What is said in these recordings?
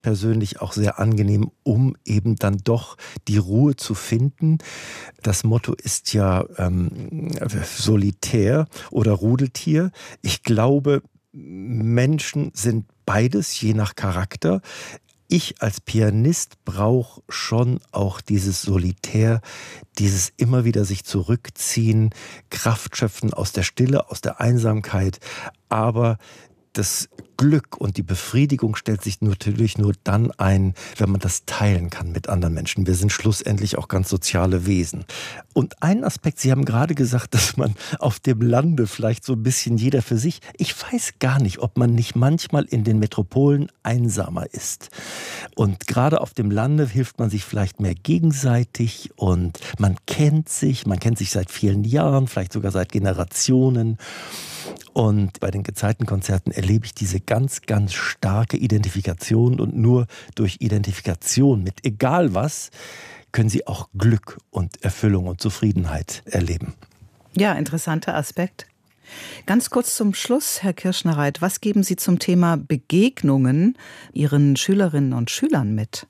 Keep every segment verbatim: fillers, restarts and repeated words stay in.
persönlich auch sehr angenehm, um eben dann doch die Ruhe zu finden. Das Motto ist ja ähm, Solitär oder Rudeltier. Ich glaube, Menschen sind beides, je nach Charakter. Ich als Pianist brauche schon auch dieses Solitär, dieses immer wieder sich zurückziehen, Kraft schöpfen aus der Stille, aus der Einsamkeit, aber das Glück und die Befriedigung stellt sich natürlich nur dann ein, wenn man das teilen kann mit anderen Menschen. Wir sind schlussendlich auch ganz soziale Wesen. Und ein Aspekt, Sie haben gerade gesagt, dass man auf dem Lande vielleicht so ein bisschen jeder für sich, ich weiß gar nicht, ob man nicht manchmal in den Metropolen einsamer ist. Und gerade auf dem Lande hilft man sich vielleicht mehr gegenseitig und man kennt sich, man kennt sich seit vielen Jahren, vielleicht sogar seit Generationen. Und bei den Gezeitenkonzerten erlebe ich diese ganz, ganz starke Identifikation. Und nur durch Identifikation mit egal was können Sie auch Glück und Erfüllung und Zufriedenheit erleben. Ja, interessanter Aspekt. Ganz kurz zum Schluss, Herr Kirschner-Reit, was geben Sie zum Thema Begegnungen Ihren Schülerinnen und Schülern mit?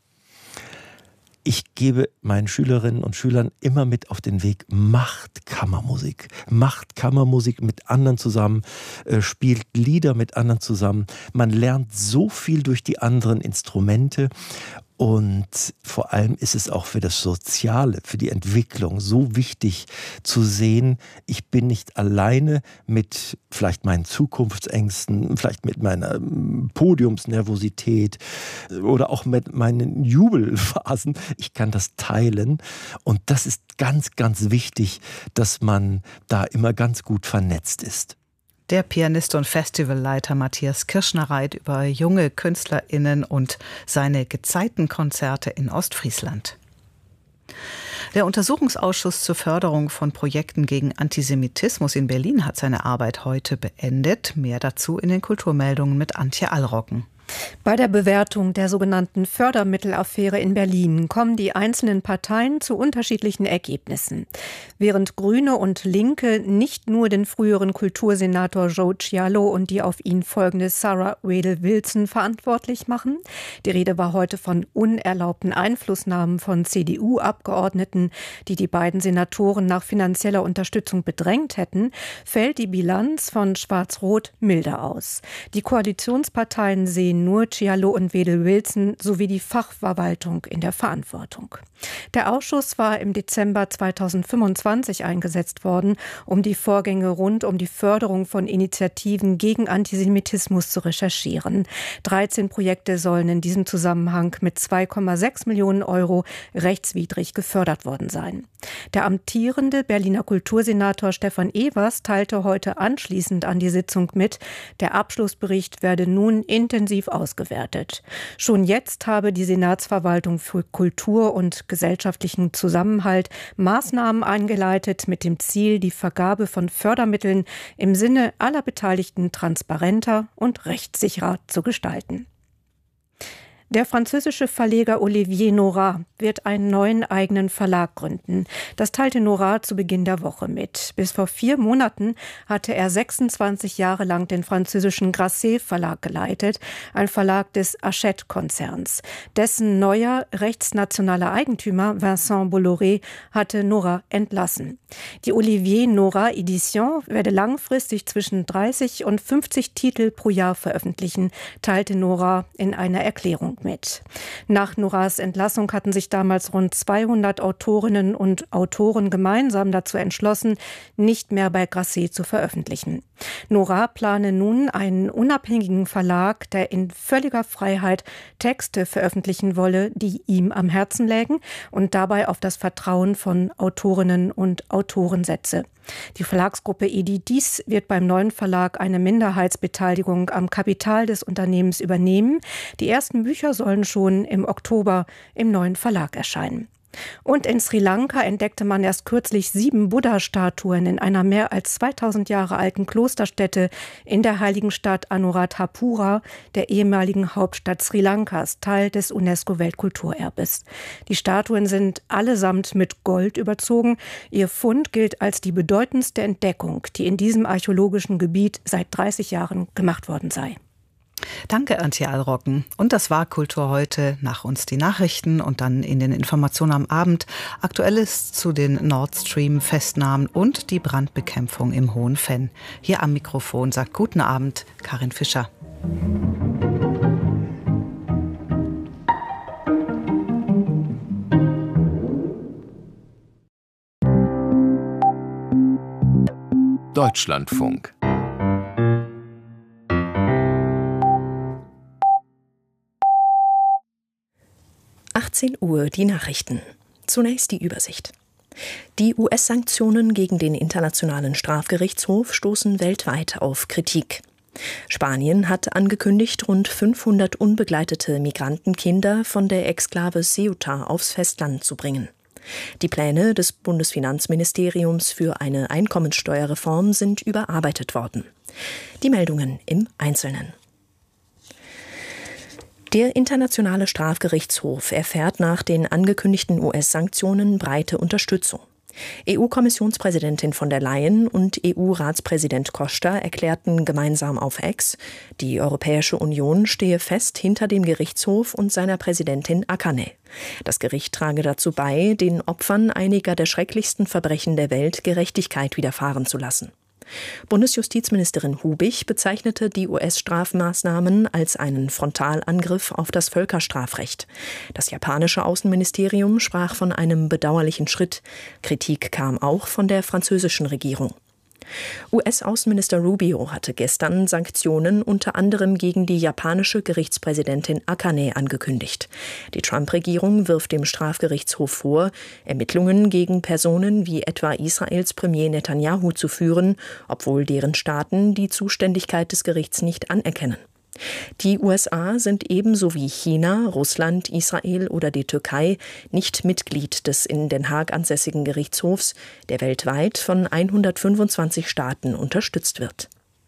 Ich gebe meinen Schülerinnen und Schülern immer mit auf den Weg, macht Kammermusik. Macht Kammermusik mit anderen zusammen, äh, spielt Lieder mit anderen zusammen. Man lernt so viel durch die anderen Instrumente. Und vor allem ist es auch für das Soziale, für die Entwicklung so wichtig zu sehen, ich bin nicht alleine mit vielleicht meinen Zukunftsängsten, vielleicht mit meiner Podiumsnervosität oder auch mit meinen Jubelphasen. Ich kann das teilen. Und das ist ganz, ganz wichtig, dass man da immer ganz gut vernetzt ist. Der Pianist und Festivalleiter Matthias Kirschner-Reit über junge KünstlerInnen und seine Gezeitenkonzerte in Ostfriesland. Der Untersuchungsausschuss zur Förderung von Projekten gegen Antisemitismus in Berlin hat seine Arbeit heute beendet. Mehr dazu in den Kulturmeldungen mit Antje Allrocken. Bei der Bewertung der sogenannten Fördermittelaffäre in Berlin kommen die einzelnen Parteien zu unterschiedlichen Ergebnissen. Während Grüne und Linke nicht nur den früheren Kultursenator Joe Cialo und die auf ihn folgende Sarah Wedel-Wilson verantwortlich machen, die Rede war heute von unerlaubten Einflussnahmen von C D U-Abgeordneten, die die beiden Senatoren nach finanzieller Unterstützung bedrängt hätten, fällt die Bilanz von Schwarz-Rot milder aus. Die Koalitionsparteien sehen nur Cialo und Wedel-Wilson sowie die Fachverwaltung in der Verantwortung. Der Ausschuss war im Dezember zweitausendfünfundzwanzig eingesetzt worden, um die Vorgänge rund um die Förderung von Initiativen gegen Antisemitismus zu recherchieren. dreizehn Projekte sollen in diesem Zusammenhang mit zwei Komma sechs Millionen Euro rechtswidrig gefördert worden sein. Der amtierende Berliner Kultursenator Stefan Evers teilte heute anschließend an die Sitzung mit, der Abschlussbericht werde nun intensiv ausgewertet. Schon jetzt habe die Senatsverwaltung für Kultur und gesellschaftlichen Zusammenhalt Maßnahmen eingeleitet mit dem Ziel, die Vergabe von Fördermitteln im Sinne aller Beteiligten transparenter und rechtssicherer zu gestalten. Der französische Verleger Olivier Nora wird einen neuen eigenen Verlag gründen. Das teilte Nora zu Beginn der Woche mit. Bis vor vier Monaten hatte er sechsundzwanzig Jahre lang den französischen Grasset Verlag geleitet, ein Verlag des Hachette-Konzerns. Dessen neuer rechtsnationaler Eigentümer Vincent Bolloré hatte Nora entlassen. Die Olivier Nora Edition werde langfristig zwischen dreißig und fünfzig Titel pro Jahr veröffentlichen, teilte Nora in einer Erklärung mit. Nach Noras Entlassung hatten sich damals rund zweihundert Autorinnen und Autoren gemeinsam dazu entschlossen, nicht mehr bei Grasset zu veröffentlichen. Nora plane nun einen unabhängigen Verlag, der in völliger Freiheit Texte veröffentlichen wolle, die ihm am Herzen lägen und dabei auf das Vertrauen von Autorinnen und Autoren setze. Die Verlagsgruppe Edidis wird beim neuen Verlag eine Minderheitsbeteiligung am Kapital des Unternehmens übernehmen. Die ersten Bücher sollen schon im Oktober im neuen Verlag erscheinen. Und in Sri Lanka entdeckte man erst kürzlich sieben Buddha-Statuen in einer mehr als zweitausend Jahre alten Klosterstätte in der heiligen Stadt Anuradhapura, der ehemaligen Hauptstadt Sri Lankas, Teil des UNESCO-Weltkulturerbes. Die Statuen sind allesamt mit Gold überzogen. Ihr Fund gilt als die bedeutendste Entdeckung, die in diesem archäologischen Gebiet seit dreißig Jahren gemacht worden sei. Danke, Antje Allrocken. Und das war Kultur heute. Nach uns die Nachrichten und dann in den Informationen am Abend Aktuelles zu den Nord Stream-Festnahmen und die Brandbekämpfung im Hohen Venn. Hier am Mikrofon sagt guten Abend Karin Fischer. Deutschlandfunk. achtzehn Uhr die Nachrichten. Zunächst die Übersicht. Die U S-Sanktionen gegen den Internationalen Strafgerichtshof stoßen weltweit auf Kritik. Spanien hat angekündigt, rund fünfhundert unbegleitete Migrantenkinder von der Exklave Ceuta aufs Festland zu bringen. Die Pläne des Bundesfinanzministeriums für eine Einkommensteuerreform sind überarbeitet worden. Die Meldungen im Einzelnen. Der Internationale Strafgerichtshof erfährt nach den angekündigten U S-Sanktionen breite Unterstützung. E U-Kommissionspräsidentin von der Leyen und E U-Ratspräsident Costa erklärten gemeinsam auf X, die Europäische Union stehe fest hinter dem Gerichtshof und seiner Präsidentin Akane. Das Gericht trage dazu bei, den Opfern einiger der schrecklichsten Verbrechen der Welt Gerechtigkeit widerfahren zu lassen. Bundesjustizministerin Hubich bezeichnete die U S-Strafmaßnahmen als einen Frontalangriff auf das Völkerstrafrecht. Das japanische Außenministerium sprach von einem bedauerlichen Schritt. Kritik kam auch von der französischen Regierung. U S-Außenminister Rubio hatte gestern Sanktionen unter anderem gegen die japanische Gerichtspräsidentin Akane angekündigt. Die Trump-Regierung wirft dem Strafgerichtshof vor, Ermittlungen gegen Personen wie etwa Israels Premier Netanyahu zu führen, obwohl deren Staaten die Zuständigkeit des Gerichts nicht anerkennen. Die U S A sind ebenso wie China, Russland, Israel oder die Türkei nicht Mitglied des in Den Haag ansässigen Gerichtshofs, der weltweit von hundertfünfundzwanzig Staaten unterstützt wird.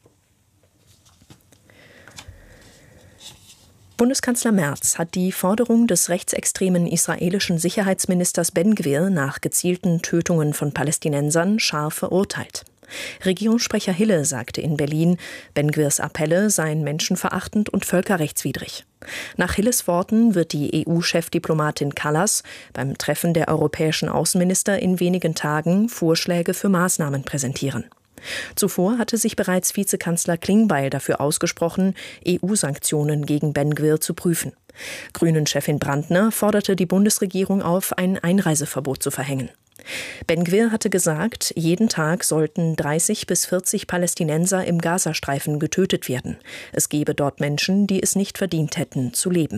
Bundeskanzler Merz hat die Forderung des rechtsextremen israelischen Sicherheitsministers Ben-Gvir nach gezielten Tötungen von Palästinensern scharf verurteilt. Regierungssprecher Hille sagte in Berlin, Ben-Gvirs Appelle seien menschenverachtend und völkerrechtswidrig. Nach Hilles Worten wird die E U-Chefdiplomatin Kallas beim Treffen der europäischen Außenminister in wenigen Tagen Vorschläge für Maßnahmen präsentieren. Zuvor hatte sich bereits Vizekanzler Klingbeil dafür ausgesprochen, E U-Sanktionen gegen Ben-Gvir zu prüfen. Grünen-Chefin Brandner forderte die Bundesregierung auf, ein Einreiseverbot zu verhängen. Ben-Gvir hatte gesagt, jeden Tag sollten dreißig bis vierzig Palästinenser im Gazastreifen getötet werden. Es gebe dort Menschen, die es nicht verdient hätten, zu leben.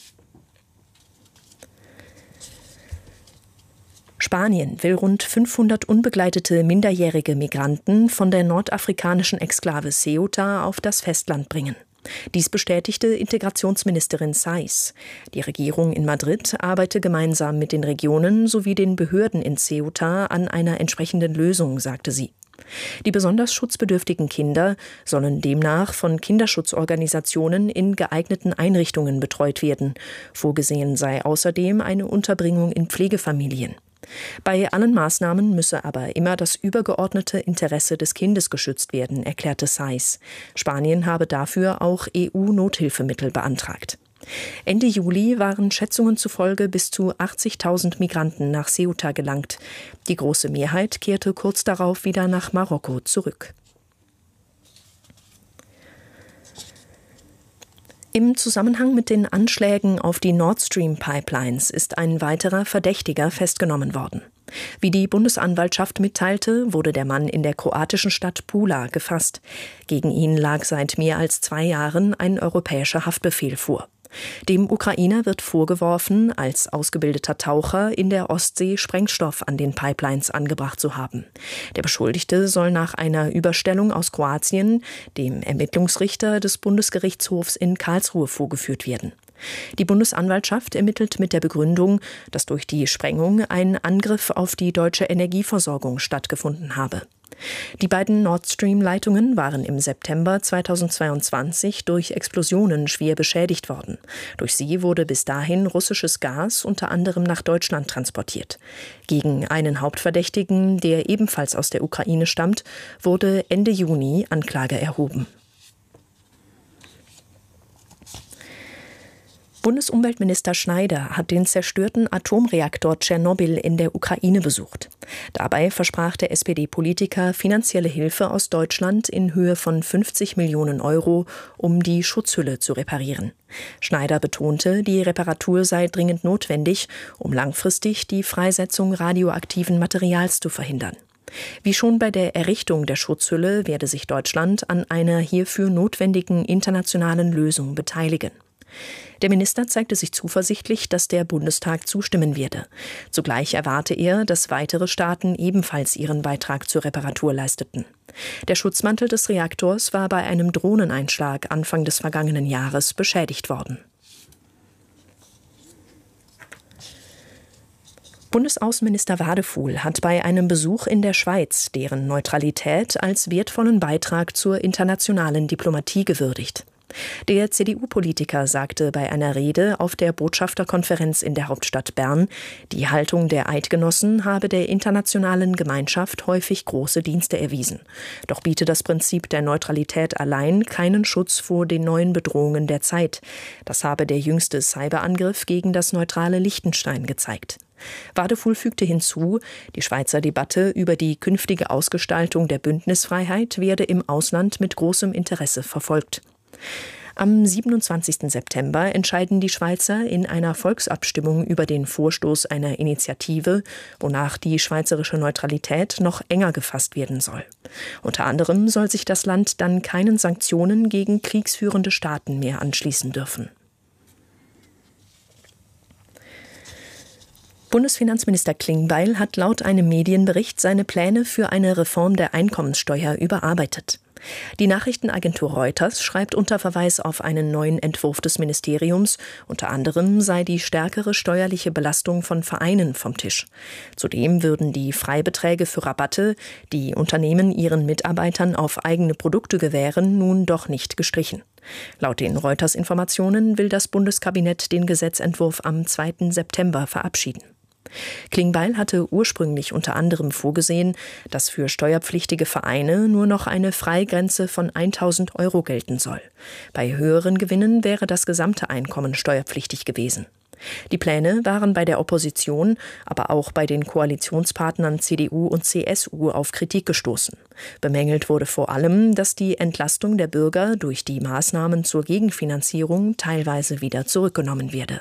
Spanien will rund fünfhundert unbegleitete minderjährige Migranten von der nordafrikanischen Exklave Ceuta auf das Festland bringen. Dies bestätigte Integrationsministerin Saiz. Die Regierung in Madrid arbeite gemeinsam mit den Regionen sowie den Behörden in Ceuta an einer entsprechenden Lösung, sagte sie. Die besonders schutzbedürftigen Kinder sollen demnach von Kinderschutzorganisationen in geeigneten Einrichtungen betreut werden. Vorgesehen sei außerdem eine Unterbringung in Pflegefamilien. Bei allen Maßnahmen müsse aber immer das übergeordnete Interesse des Kindes geschützt werden, erklärte Saiz. Spanien habe dafür auch E U-Nothilfemittel beantragt. Ende Juli waren Schätzungen zufolge bis zu achtzigtausend Migranten nach Ceuta gelangt. Die große Mehrheit kehrte kurz darauf wieder nach Marokko zurück. Im Zusammenhang mit den Anschlägen auf die Nord Stream Pipelines ist ein weiterer Verdächtiger festgenommen worden. Wie die Bundesanwaltschaft mitteilte, wurde der Mann in der kroatischen Stadt Pula gefasst. Gegen ihn lag seit mehr als zwei Jahren ein europäischer Haftbefehl vor. Dem Ukrainer wird vorgeworfen, als ausgebildeter Taucher in der Ostsee Sprengstoff an den Pipelines angebracht zu haben. Der Beschuldigte soll nach einer Überstellung aus Kroatien dem Ermittlungsrichter des Bundesgerichtshofs in Karlsruhe vorgeführt werden. Die Bundesanwaltschaft ermittelt mit der Begründung, dass durch die Sprengung ein Angriff auf die deutsche Energieversorgung stattgefunden habe. Die beiden Nord Stream-Leitungen waren im September zweitausendzweiundzwanzig durch Explosionen schwer beschädigt worden. Durch sie wurde bis dahin russisches Gas unter anderem nach Deutschland transportiert. Gegen einen Hauptverdächtigen, der ebenfalls aus der Ukraine stammt, wurde Ende Juni Anklage erhoben. Bundesumweltminister Schneider hat den zerstörten Atomreaktor Tschernobyl in der Ukraine besucht. Dabei versprach der S P D-Politiker finanzielle Hilfe aus Deutschland in Höhe von fünfzig Millionen Euro, um die Schutzhülle zu reparieren. Schneider betonte, die Reparatur sei dringend notwendig, um langfristig die Freisetzung radioaktiven Materials zu verhindern. Wie schon bei der Errichtung der Schutzhülle werde sich Deutschland an einer hierfür notwendigen internationalen Lösung beteiligen. Der Minister zeigte sich zuversichtlich, dass der Bundestag zustimmen werde. Zugleich erwarte er, dass weitere Staaten ebenfalls ihren Beitrag zur Reparatur leisteten. Der Schutzmantel des Reaktors war bei einem Drohneneinschlag Anfang des vergangenen Jahres beschädigt worden. Bundesaußenminister Wadefuhl hat bei einem Besuch in der Schweiz deren Neutralität als wertvollen Beitrag zur internationalen Diplomatie gewürdigt. Der C D U-Politiker sagte bei einer Rede auf der Botschafterkonferenz in der Hauptstadt Bern, die Haltung der Eidgenossen habe der internationalen Gemeinschaft häufig große Dienste erwiesen. Doch biete das Prinzip der Neutralität allein keinen Schutz vor den neuen Bedrohungen der Zeit. Das habe der jüngste Cyberangriff gegen das neutrale Liechtenstein gezeigt. Wadefuhl fügte hinzu, die Schweizer Debatte über die künftige Ausgestaltung der Bündnisfreiheit werde im Ausland mit großem Interesse verfolgt. Am siebenundzwanzigsten September entscheiden die Schweizer in einer Volksabstimmung über den Vorstoß einer Initiative, wonach die schweizerische Neutralität noch enger gefasst werden soll. Unter anderem soll sich das Land dann keinen Sanktionen gegen kriegsführende Staaten mehr anschließen dürfen. Bundesfinanzminister Klingbeil hat laut einem Medienbericht seine Pläne für eine Reform der Einkommenssteuer überarbeitet. Die Nachrichtenagentur Reuters schreibt unter Verweis auf einen neuen Entwurf des Ministeriums, unter anderem sei die stärkere steuerliche Belastung von Vereinen vom Tisch. Zudem würden die Freibeträge für Rabatte, die Unternehmen ihren Mitarbeitern auf eigene Produkte gewähren, nun doch nicht gestrichen. Laut den Reuters-Informationen will das Bundeskabinett den Gesetzentwurf am zweiten September verabschieden. Klingbeil hatte ursprünglich unter anderem vorgesehen, dass für steuerpflichtige Vereine nur noch eine Freigrenze von tausend Euro gelten soll. Bei höheren Gewinnen wäre das gesamte Einkommen steuerpflichtig gewesen. Die Pläne waren bei der Opposition, aber auch bei den Koalitionspartnern C D U und C S U auf Kritik gestoßen. Bemängelt wurde vor allem, dass die Entlastung der Bürger durch die Maßnahmen zur Gegenfinanzierung teilweise wieder zurückgenommen werde.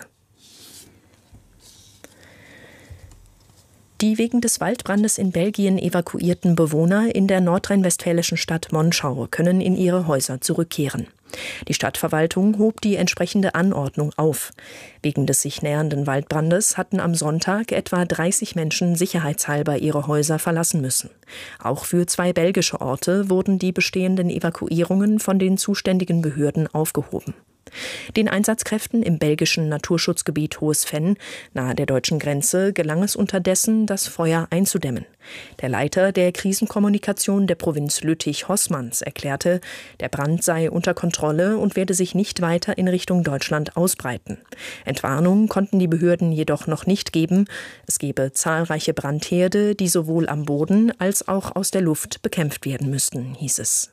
Die wegen des Waldbrandes in Belgien evakuierten Bewohner in der nordrhein-westfälischen Stadt Monschau können in ihre Häuser zurückkehren. Die Stadtverwaltung hob die entsprechende Anordnung auf. Wegen des sich nähernden Waldbrandes hatten am Sonntag etwa dreißig Menschen sicherheitshalber ihre Häuser verlassen müssen. Auch für zwei belgische Orte wurden die bestehenden Evakuierungen von den zuständigen Behörden aufgehoben. Den Einsatzkräften im belgischen Naturschutzgebiet Hohes Venn nahe der deutschen Grenze gelang es unterdessen, das Feuer einzudämmen. Der Leiter der Krisenkommunikation der Provinz Lüttich-Hossmanns erklärte, der Brand sei unter Kontrolle und werde sich nicht weiter in Richtung Deutschland ausbreiten. Entwarnung konnten die Behörden jedoch noch nicht geben. Es gebe zahlreiche Brandherde, die sowohl am Boden als auch aus der Luft bekämpft werden müssten, hieß es.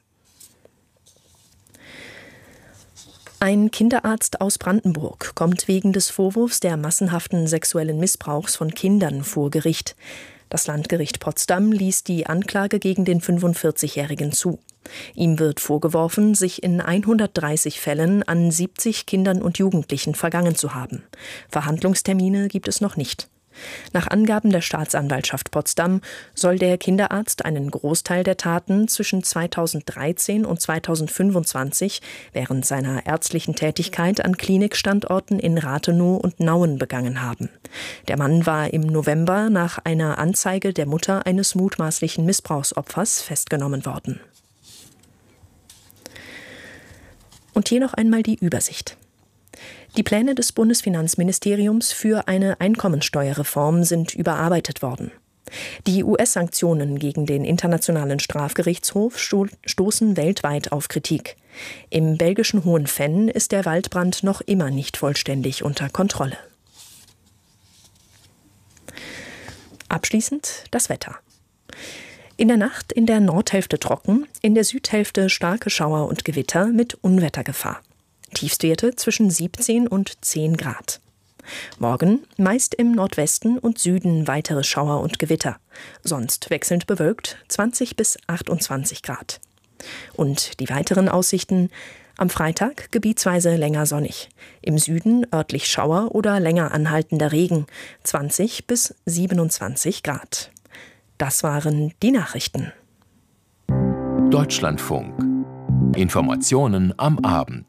Ein Kinderarzt aus Brandenburg kommt wegen des Vorwurfs der massenhaften sexuellen Missbrauchs von Kindern vor Gericht. Das Landgericht Potsdam ließ die Anklage gegen den fünfundvierzigjährigen zu. Ihm wird vorgeworfen, sich in hundertdreißig Fällen an siebzig Kindern und Jugendlichen vergangen zu haben. Verhandlungstermine gibt es noch nicht. Nach Angaben der Staatsanwaltschaft Potsdam soll der Kinderarzt einen Großteil der Taten zwischen zweitausenddreizehn und zweitausendfünfundzwanzig während seiner ärztlichen Tätigkeit an Klinikstandorten in Rathenow und Nauen begangen haben. Der Mann war im November nach einer Anzeige der Mutter eines mutmaßlichen Missbrauchsopfers festgenommen worden. Und hier noch einmal die Übersicht. Die Pläne des Bundesfinanzministeriums für eine Einkommensteuerreform sind überarbeitet worden. Die U S-Sanktionen gegen den Internationalen Strafgerichtshof stoßen weltweit auf Kritik. Im belgischen Hohen Venn ist der Waldbrand noch immer nicht vollständig unter Kontrolle. Abschließend das Wetter. In der Nacht in der Nordhälfte trocken, in der Südhälfte starke Schauer und Gewitter mit Unwettergefahr. Tiefstwerte zwischen siebzehn und zehn Grad. Morgen meist im Nordwesten und Süden weitere Schauer und Gewitter. Sonst wechselnd bewölkt zwanzig bis achtundzwanzig Grad. Und die weiteren Aussichten: am Freitag gebietsweise länger sonnig. Im Süden örtlich Schauer oder länger anhaltender Regen. zwanzig bis siebenundzwanzig Grad. Das waren die Nachrichten. Deutschlandfunk. Informationen am Abend.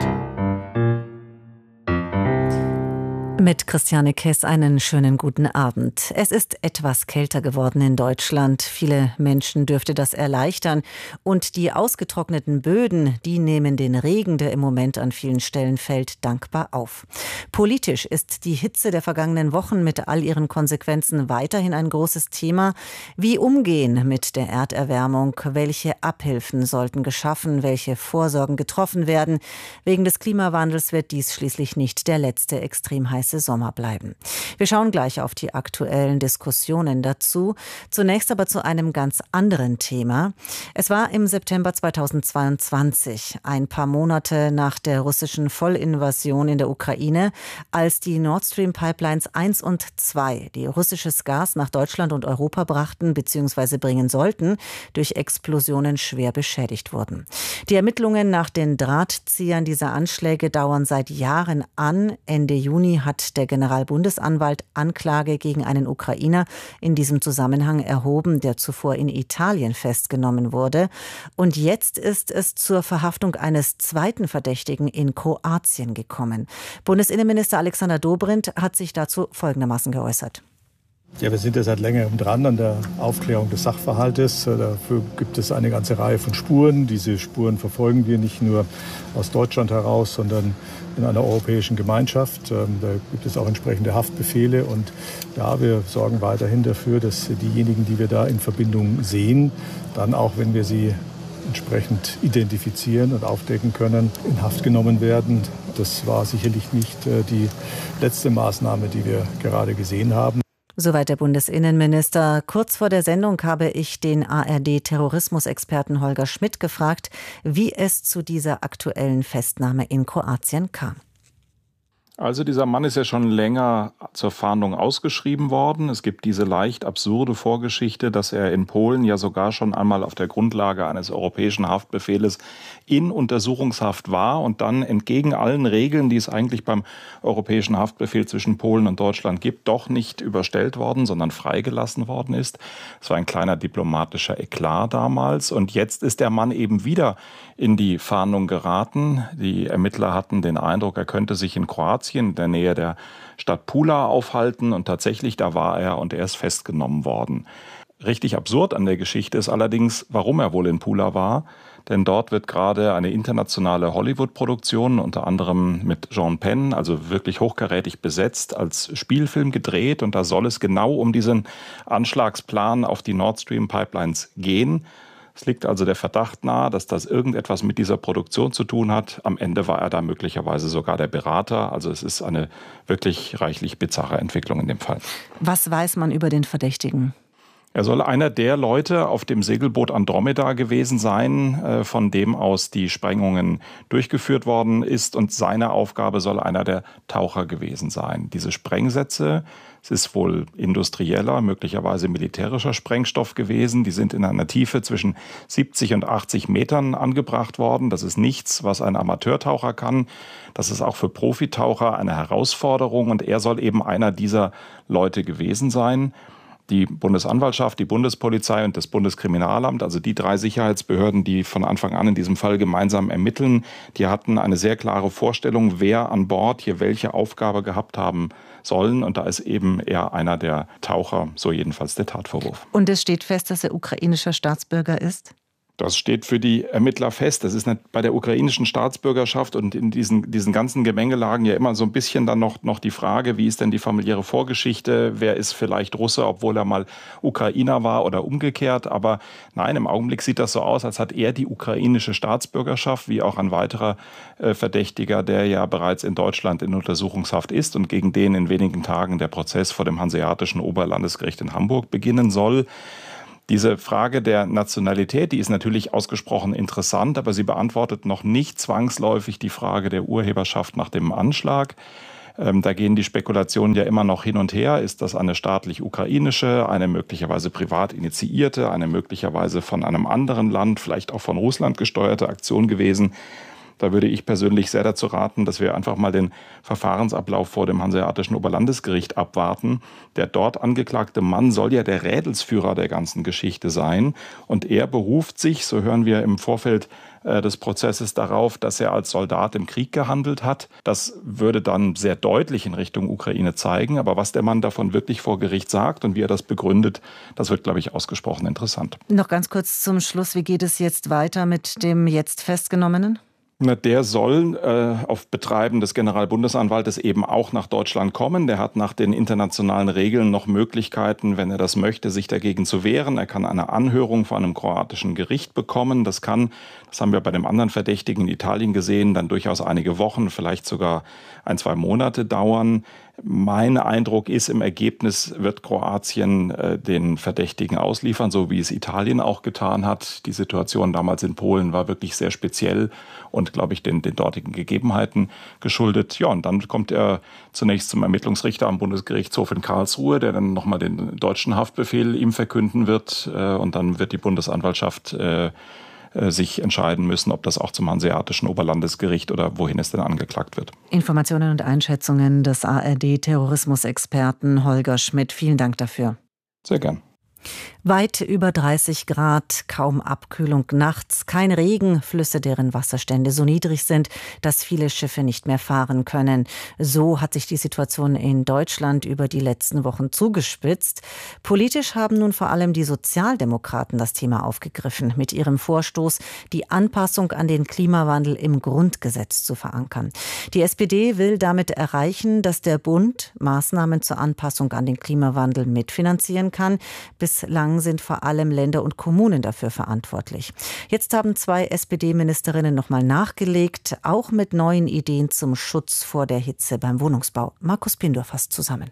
Mit Christiane Kess einen schönen guten Abend. Es ist etwas kälter geworden in Deutschland. Viele Menschen dürfte das erleichtern. Und die ausgetrockneten Böden, die nehmen den Regen, der im Moment an vielen Stellen fällt, dankbar auf. Politisch ist die Hitze der vergangenen Wochen mit all ihren Konsequenzen weiterhin ein großes Thema. Wie umgehen mit der Erderwärmung? Welche Abhilfen sollten geschaffen? Welche Vorsorgen getroffen werden? Wegen des Klimawandels wird dies schließlich nicht der letzte extrem heiße Sommer bleiben. Wir schauen gleich auf die aktuellen Diskussionen dazu. Zunächst aber zu einem ganz anderen Thema. Es war im September zweitausendzweiundzwanzig, ein paar Monate nach der russischen Vollinvasion in der Ukraine, als die Nord Stream Pipelines eins und zwei, die russisches Gas nach Deutschland und Europa brachten bzw. bringen sollten, durch Explosionen schwer beschädigt wurden. Die Ermittlungen nach den Drahtziehern dieser Anschläge dauern seit Jahren an. Ende Juni hat der Generalbundesanwalt Anklage gegen einen Ukrainer in diesem Zusammenhang erhoben, der zuvor in Italien festgenommen wurde. Und jetzt ist es zur Verhaftung eines zweiten Verdächtigen in Kroatien gekommen. Bundesinnenminister Alexander Dobrindt hat sich dazu folgendermaßen geäußert. Ja, wir sind ja seit längerem dran an der Aufklärung des Sachverhaltes. Dafür gibt es eine ganze Reihe von Spuren. Diese Spuren verfolgen wir nicht nur aus Deutschland heraus, sondern in einer europäischen Gemeinschaft. Da gibt es auch entsprechende Haftbefehle. Und ja, wir sorgen weiterhin dafür, dass diejenigen, die wir da in Verbindung sehen, dann auch, wenn wir sie entsprechend identifizieren und aufdecken können, in Haft genommen werden. Das war sicherlich nicht die letzte Maßnahme, die wir gerade gesehen haben. Soweit der Bundesinnenminister. Kurz vor der Sendung habe ich den A R D-Terrorismusexperten Holger Schmidt gefragt, wie es zu dieser aktuellen Festnahme in Kroatien kam. Also dieser Mann ist ja schon länger zur Fahndung ausgeschrieben worden. Es gibt diese leicht absurde Vorgeschichte, dass er in Polen ja sogar schon einmal auf der Grundlage eines europäischen Haftbefehles in Untersuchungshaft war und dann entgegen allen Regeln, die es eigentlich beim europäischen Haftbefehl zwischen Polen und Deutschland gibt, doch nicht überstellt worden, sondern freigelassen worden ist. Es war ein kleiner diplomatischer Eklat damals und jetzt ist der Mann eben wieder in die Fahndung geraten. Die Ermittler hatten den Eindruck, er könnte sich in Kroatien in der Nähe der Stadt Pula aufhalten und tatsächlich, da war er und er ist festgenommen worden. Richtig absurd an der Geschichte ist allerdings, warum er wohl in Pula war, denn dort wird gerade eine internationale Hollywood-Produktion, unter anderem mit Sean Penn, also wirklich hochkarätig besetzt, als Spielfilm gedreht und da soll es genau um diesen Anschlagsplan auf die Nord Stream Pipelines gehen. Es liegt also der Verdacht nahe, dass das irgendetwas mit dieser Produktion zu tun hat. Am Ende war er da möglicherweise sogar der Berater. Also es ist eine wirklich reichlich bizarre Entwicklung in dem Fall. Was weiß man über den Verdächtigen? Er soll einer der Leute auf dem Segelboot Andromeda gewesen sein, von dem aus die Sprengungen durchgeführt worden ist. Und seine Aufgabe soll einer der Taucher gewesen sein. Diese Sprengsätze, es ist wohl industrieller, möglicherweise militärischer Sprengstoff gewesen. Die sind in einer Tiefe zwischen siebzig und achtzig Metern angebracht worden. Das ist nichts, was ein Amateurtaucher kann. Das ist auch für Profitaucher eine Herausforderung. Und er soll eben einer dieser Leute gewesen sein. Die Bundesanwaltschaft, die Bundespolizei und das Bundeskriminalamt, also die drei Sicherheitsbehörden, die von Anfang an in diesem Fall gemeinsam ermitteln, die hatten eine sehr klare Vorstellung, wer an Bord hier welche Aufgabe gehabt haben sollen. Und da ist eben er einer der Taucher, so jedenfalls der Tatvorwurf. Und es steht fest, dass er ukrainischer Staatsbürger ist? Das steht für die Ermittler fest. Das ist bei der ukrainischen Staatsbürgerschaft und in diesen, diesen ganzen Gemengelagen ja immer so ein bisschen dann noch, noch die Frage, wie ist denn die familiäre Vorgeschichte? Wer ist vielleicht Russe, obwohl er mal Ukrainer war oder umgekehrt? Aber nein, im Augenblick sieht das so aus, als hat er die ukrainische Staatsbürgerschaft, wie auch ein weiterer äh, Verdächtiger, der ja bereits in Deutschland in Untersuchungshaft ist und gegen den in wenigen Tagen der Prozess vor dem Hanseatischen Oberlandesgericht in Hamburg beginnen soll. Diese Frage der Nationalität, die ist natürlich ausgesprochen interessant, aber sie beantwortet noch nicht zwangsläufig die Frage der Urheberschaft nach dem Anschlag. Ähm, da gehen die Spekulationen ja immer noch hin und her. Ist das eine staatlich-ukrainische, eine möglicherweise privat initiierte, eine möglicherweise von einem anderen Land, vielleicht auch von Russland gesteuerte Aktion gewesen? Da würde ich persönlich sehr dazu raten, dass wir einfach mal den Verfahrensablauf vor dem Hanseatischen Oberlandesgericht abwarten. Der dort angeklagte Mann soll ja der Rädelsführer der ganzen Geschichte sein. Und er beruft sich, so hören wir im Vorfeld äh, des Prozesses, darauf, dass er als Soldat im Krieg gehandelt hat. Das würde dann sehr deutlich in Richtung Ukraine zeigen. Aber was der Mann davon wirklich vor Gericht sagt und wie er das begründet, das wird, glaube ich, ausgesprochen interessant. Noch ganz kurz zum Schluss. Wie geht es jetzt weiter mit dem jetzt Festgenommenen? Na, der soll äh, auf Betreiben des Generalbundesanwaltes eben auch nach Deutschland kommen. Der hat nach den internationalen Regeln noch Möglichkeiten, wenn er das möchte, sich dagegen zu wehren. Er kann eine Anhörung vor einem kroatischen Gericht bekommen. Das kann, das haben wir bei dem anderen Verdächtigen in Italien gesehen, dann durchaus einige Wochen, vielleicht sogar ein, zwei Monate dauern. Mein Eindruck ist, im Ergebnis wird Kroatien äh, den Verdächtigen ausliefern, so wie es Italien auch getan hat. Die Situation damals in Polen war wirklich sehr speziell und, glaube ich, den, den dortigen Gegebenheiten geschuldet. Ja, und dann kommt er zunächst zum Ermittlungsrichter am Bundesgerichtshof in Karlsruhe, der dann nochmal den deutschen Haftbefehl ihm verkünden wird. Äh, und dann wird die Bundesanwaltschaft äh, sich entscheiden müssen, ob das auch zum Hanseatischen Oberlandesgericht oder wohin es denn angeklagt wird. Informationen und Einschätzungen des A R D-Terrorismusexperten Holger Schmidt. Vielen Dank dafür. Sehr gern. Weit über dreißig Grad, kaum Abkühlung nachts, kein Regen, Flüsse, deren Wasserstände so niedrig sind, dass viele Schiffe nicht mehr fahren können. So hat sich die Situation in Deutschland über die letzten Wochen zugespitzt. Politisch haben nun vor allem die Sozialdemokraten das Thema aufgegriffen, mit ihrem Vorstoß, die Anpassung an den Klimawandel im Grundgesetz zu verankern. Die S P D will damit erreichen, dass der Bund Maßnahmen zur Anpassung an den Klimawandel mitfinanzieren kann. Bislang sind vor allem Länder und Kommunen dafür verantwortlich. Jetzt haben zwei S P D-Ministerinnen nochmal nachgelegt, auch mit neuen Ideen zum Schutz vor der Hitze beim Wohnungsbau. Markus Pindor fasst zusammen.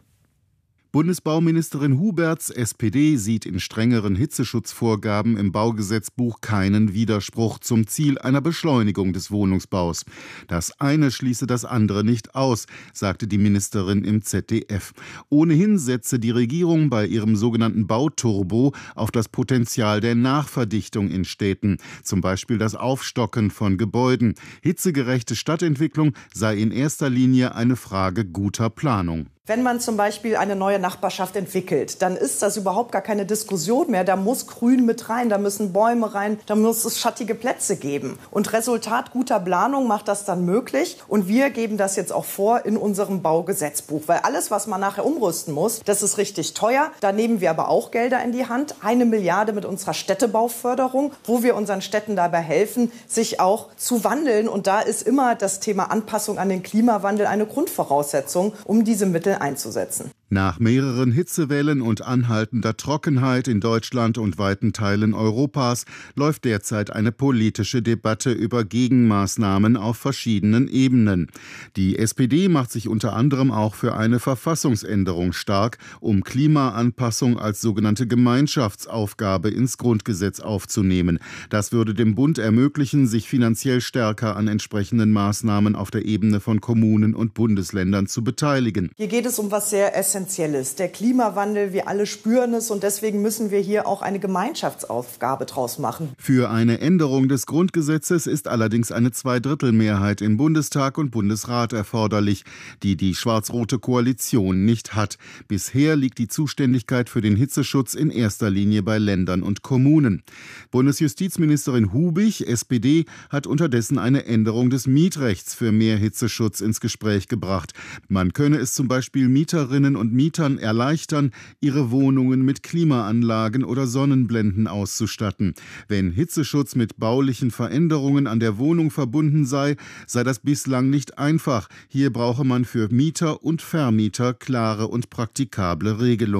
Bundesbauministerin Huberts S P D sieht in strengeren Hitzeschutzvorgaben im Baugesetzbuch keinen Widerspruch zum Ziel einer Beschleunigung des Wohnungsbaus. Das eine schließe das andere nicht aus, sagte die Ministerin im Z D F. Ohnehin setze die Regierung bei ihrem sogenannten Bauturbo auf das Potenzial der Nachverdichtung in Städten, zum Beispiel das Aufstocken von Gebäuden. Hitzegerechte Stadtentwicklung sei in erster Linie eine Frage guter Planung. Wenn man zum Beispiel eine neue Nachbarschaft entwickelt, dann ist das überhaupt gar keine Diskussion mehr. Da muss Grün mit rein, da müssen Bäume rein, da muss es schattige Plätze geben. Und Resultat guter Planung macht das dann möglich. Und wir geben das jetzt auch vor in unserem Baugesetzbuch. Weil alles, was man nachher umrüsten muss, das ist richtig teuer. Da nehmen wir aber auch Gelder in die Hand. Eine Milliarde mit unserer Städtebauförderung, wo wir unseren Städten dabei helfen, sich auch zu wandeln. Und da ist immer das Thema Anpassung an den Klimawandel eine Grundvoraussetzung, um diese Mittel einzusetzen. Nach mehreren Hitzewellen und anhaltender Trockenheit in Deutschland und weiten Teilen Europas läuft derzeit eine politische Debatte über Gegenmaßnahmen auf verschiedenen Ebenen. Die S P D macht sich unter anderem auch für eine Verfassungsänderung stark, um Klimaanpassung als sogenannte Gemeinschaftsaufgabe ins Grundgesetz aufzunehmen. Das würde dem Bund ermöglichen, sich finanziell stärker an entsprechenden Maßnahmen auf der Ebene von Kommunen und Bundesländern zu beteiligen. Hier geht es um was sehr Essentielles. Der Klimawandel, wir alle spüren es und deswegen müssen wir hier auch eine Gemeinschaftsaufgabe draus machen. Für eine Änderung des Grundgesetzes ist allerdings eine Zweidrittelmehrheit im Bundestag und Bundesrat erforderlich, die die schwarz-rote Koalition nicht hat. Bisher liegt die Zuständigkeit für den Hitzeschutz in erster Linie bei Ländern und Kommunen. Bundesjustizministerin Hubig, S P D, hat unterdessen eine Änderung des Mietrechts für mehr Hitzeschutz ins Gespräch gebracht. Man könne es zum Beispiel Mieterinnen und Mietern erleichtern, ihre Wohnungen mit Klimaanlagen oder Sonnenblenden auszustatten. Wenn Hitzeschutz mit baulichen Veränderungen an der Wohnung verbunden sei, sei das bislang nicht einfach. Hier brauche man für Mieter und Vermieter klare und praktikable Regelungen.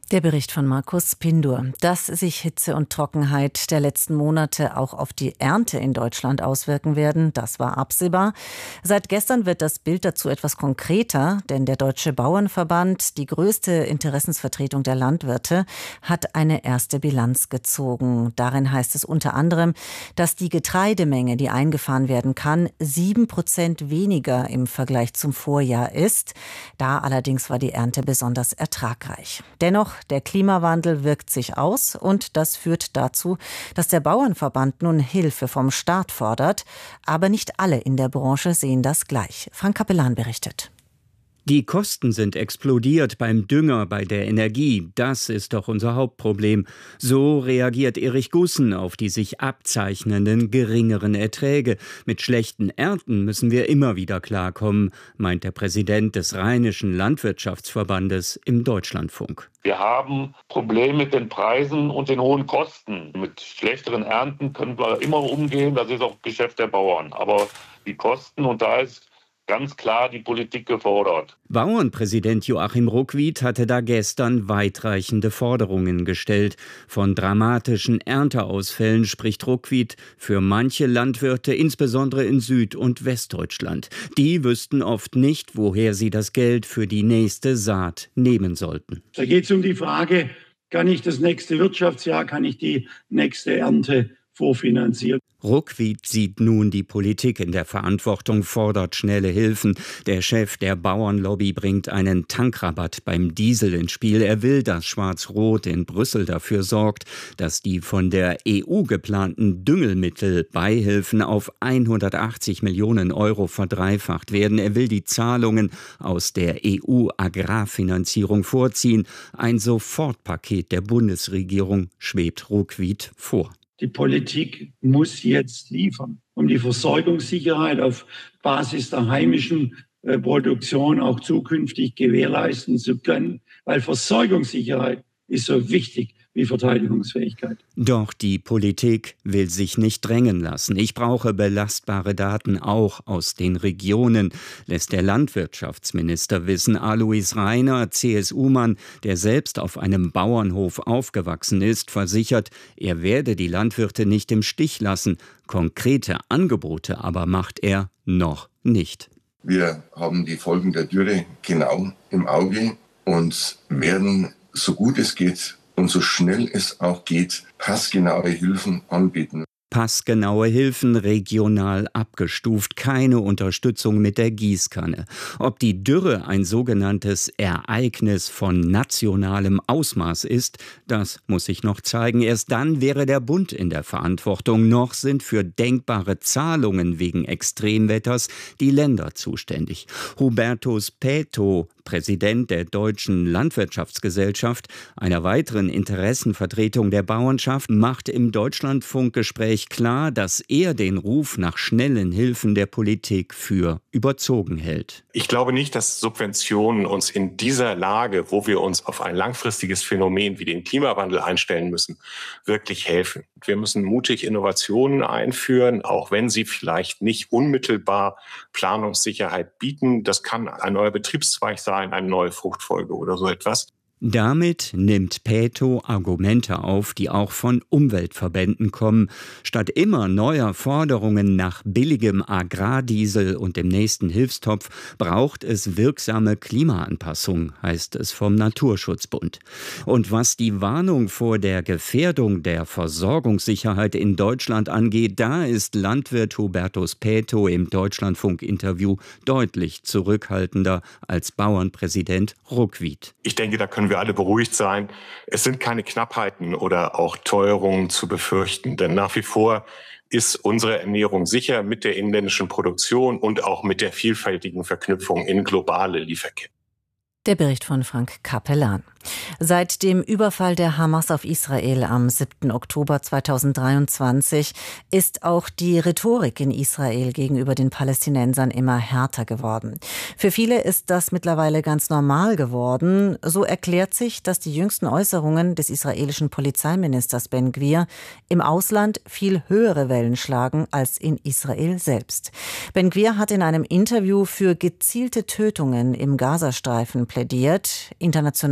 Der Bericht von Markus Pindur. Dass sich Hitze und Trockenheit der letzten Monate auch auf die Ernte in Deutschland auswirken werden, das war absehbar. Seit gestern wird das Bild dazu etwas konkreter, denn der Deutsche Bauernverband, die größte Interessensvertretung der Landwirte, hat eine erste Bilanz gezogen. Darin heißt es unter anderem, dass die Getreidemenge, die eingefahren werden kann, sieben Prozent weniger im Vergleich zum Vorjahr ist. Da allerdings war die Ernte besonders ertragreich. Dennoch, der Klimawandel wirkt sich aus und das führt dazu, dass der Bauernverband nun Hilfe vom Staat fordert. Aber nicht alle in der Branche sehen das gleich. Frank Kapellan berichtet. Die Kosten sind explodiert beim Dünger, bei der Energie. Das ist doch unser Hauptproblem. So reagiert Erich Gussen auf die sich abzeichnenden geringeren Erträge. Mit schlechten Ernten müssen wir immer wieder klarkommen, meint der Präsident des Rheinischen Landwirtschaftsverbandes im Deutschlandfunk. Wir haben Probleme mit den Preisen und den hohen Kosten. Mit schlechteren Ernten können wir immer umgehen. Das ist auch Geschäft der Bauern. Aber die Kosten, und da ist ganz klar die Politik gefordert. Bauernpräsident Joachim Ruckwied hatte da gestern weitreichende Forderungen gestellt. Von dramatischen Ernteausfällen spricht Ruckwied für manche Landwirte, insbesondere in Süd- und Westdeutschland. Die wüssten oft nicht, woher sie das Geld für die nächste Saat nehmen sollten. Da geht es um die Frage, kann ich das nächste Wirtschaftsjahr, kann ich die nächste Ernte vorfinanzieren? Ruckwied sieht nun die Politik in der Verantwortung, fordert schnelle Hilfen. Der Chef der Bauernlobby bringt einen Tankrabatt beim Diesel ins Spiel. Er will, dass Schwarz-Rot in Brüssel dafür sorgt, dass die von der E U geplanten Düngelmittelbeihilfen auf hundertachtzig Millionen Euro verdreifacht werden. Er will die Zahlungen aus der E U-Agrarfinanzierung vorziehen. Ein Sofortpaket der Bundesregierung schwebt Ruckwied vor. Die Politik muss jetzt liefern, um die Versorgungssicherheit auf Basis der heimischen äh, Produktion auch zukünftig gewährleisten zu können, weil Versorgungssicherheit ist so wichtig wie Verteidigungsfähigkeit. Doch die Politik will sich nicht drängen lassen. Ich brauche belastbare Daten auch aus den Regionen, lässt der Landwirtschaftsminister wissen. Alois Rainer, C S U-Mann, der selbst auf einem Bauernhof aufgewachsen ist, versichert, er werde die Landwirte nicht im Stich lassen. Konkrete Angebote aber macht er noch nicht. Wir haben die Folgen der Dürre genau im Auge und werden, so gut es geht, und so schnell es auch geht, passgenaue Hilfen anbieten. Passgenaue Hilfen, regional abgestuft, keine Unterstützung mit der Gießkanne. Ob die Dürre ein sogenanntes Ereignis von nationalem Ausmaß ist, das muss sich noch zeigen. Erst dann wäre der Bund in der Verantwortung. Noch sind für denkbare Zahlungen wegen Extremwetters die Länder zuständig. Hubertus Paeto, Präsident der Deutschen Landwirtschaftsgesellschaft, einer weiteren Interessenvertretung der Bauernschaft, macht im Deutschlandfunkgespräch klar, dass er den Ruf nach schnellen Hilfen der Politik für überzogen hält. Ich glaube nicht, dass Subventionen uns in dieser Lage, wo wir uns auf ein langfristiges Phänomen wie den Klimawandel einstellen müssen, wirklich helfen. Wir müssen mutig Innovationen einführen, auch wenn sie vielleicht nicht unmittelbar Planungssicherheit bieten. Das kann ein neuer Betriebszweig sein, eine neue Fruchtfolge oder so etwas. Damit nimmt Paeto Argumente auf, die auch von Umweltverbänden kommen. Statt immer neuer Forderungen nach billigem Agrardiesel und dem nächsten Hilfstopf braucht es wirksame Klimaanpassung, heißt es vom Naturschutzbund. Und was die Warnung vor der Gefährdung der Versorgungssicherheit in Deutschland angeht, da ist Landwirt Hubertus Paeto im Deutschlandfunk-Interview deutlich zurückhaltender als Bauernpräsident Ruckwied. Ich denke, da können wir alle beruhigt sein. Es sind keine Knappheiten oder auch Teuerungen zu befürchten, denn nach wie vor ist unsere Ernährung sicher mit der inländischen Produktion und auch mit der vielfältigen Verknüpfung in globale Lieferketten. Der Bericht von Frank Kapellan. Seit dem Überfall der Hamas auf Israel am siebten Oktober zweitausenddreiundzwanzig ist auch die Rhetorik in Israel gegenüber den Palästinensern immer härter geworden. Für viele ist das mittlerweile ganz normal geworden. So erklärt sich, dass die jüngsten Äußerungen des israelischen Polizeiministers Ben Gvir im Ausland viel höhere Wellen schlagen als in Israel selbst. Ben Gvir hat in einem Interview für gezielte Tötungen im Gazastreifen plädiert. International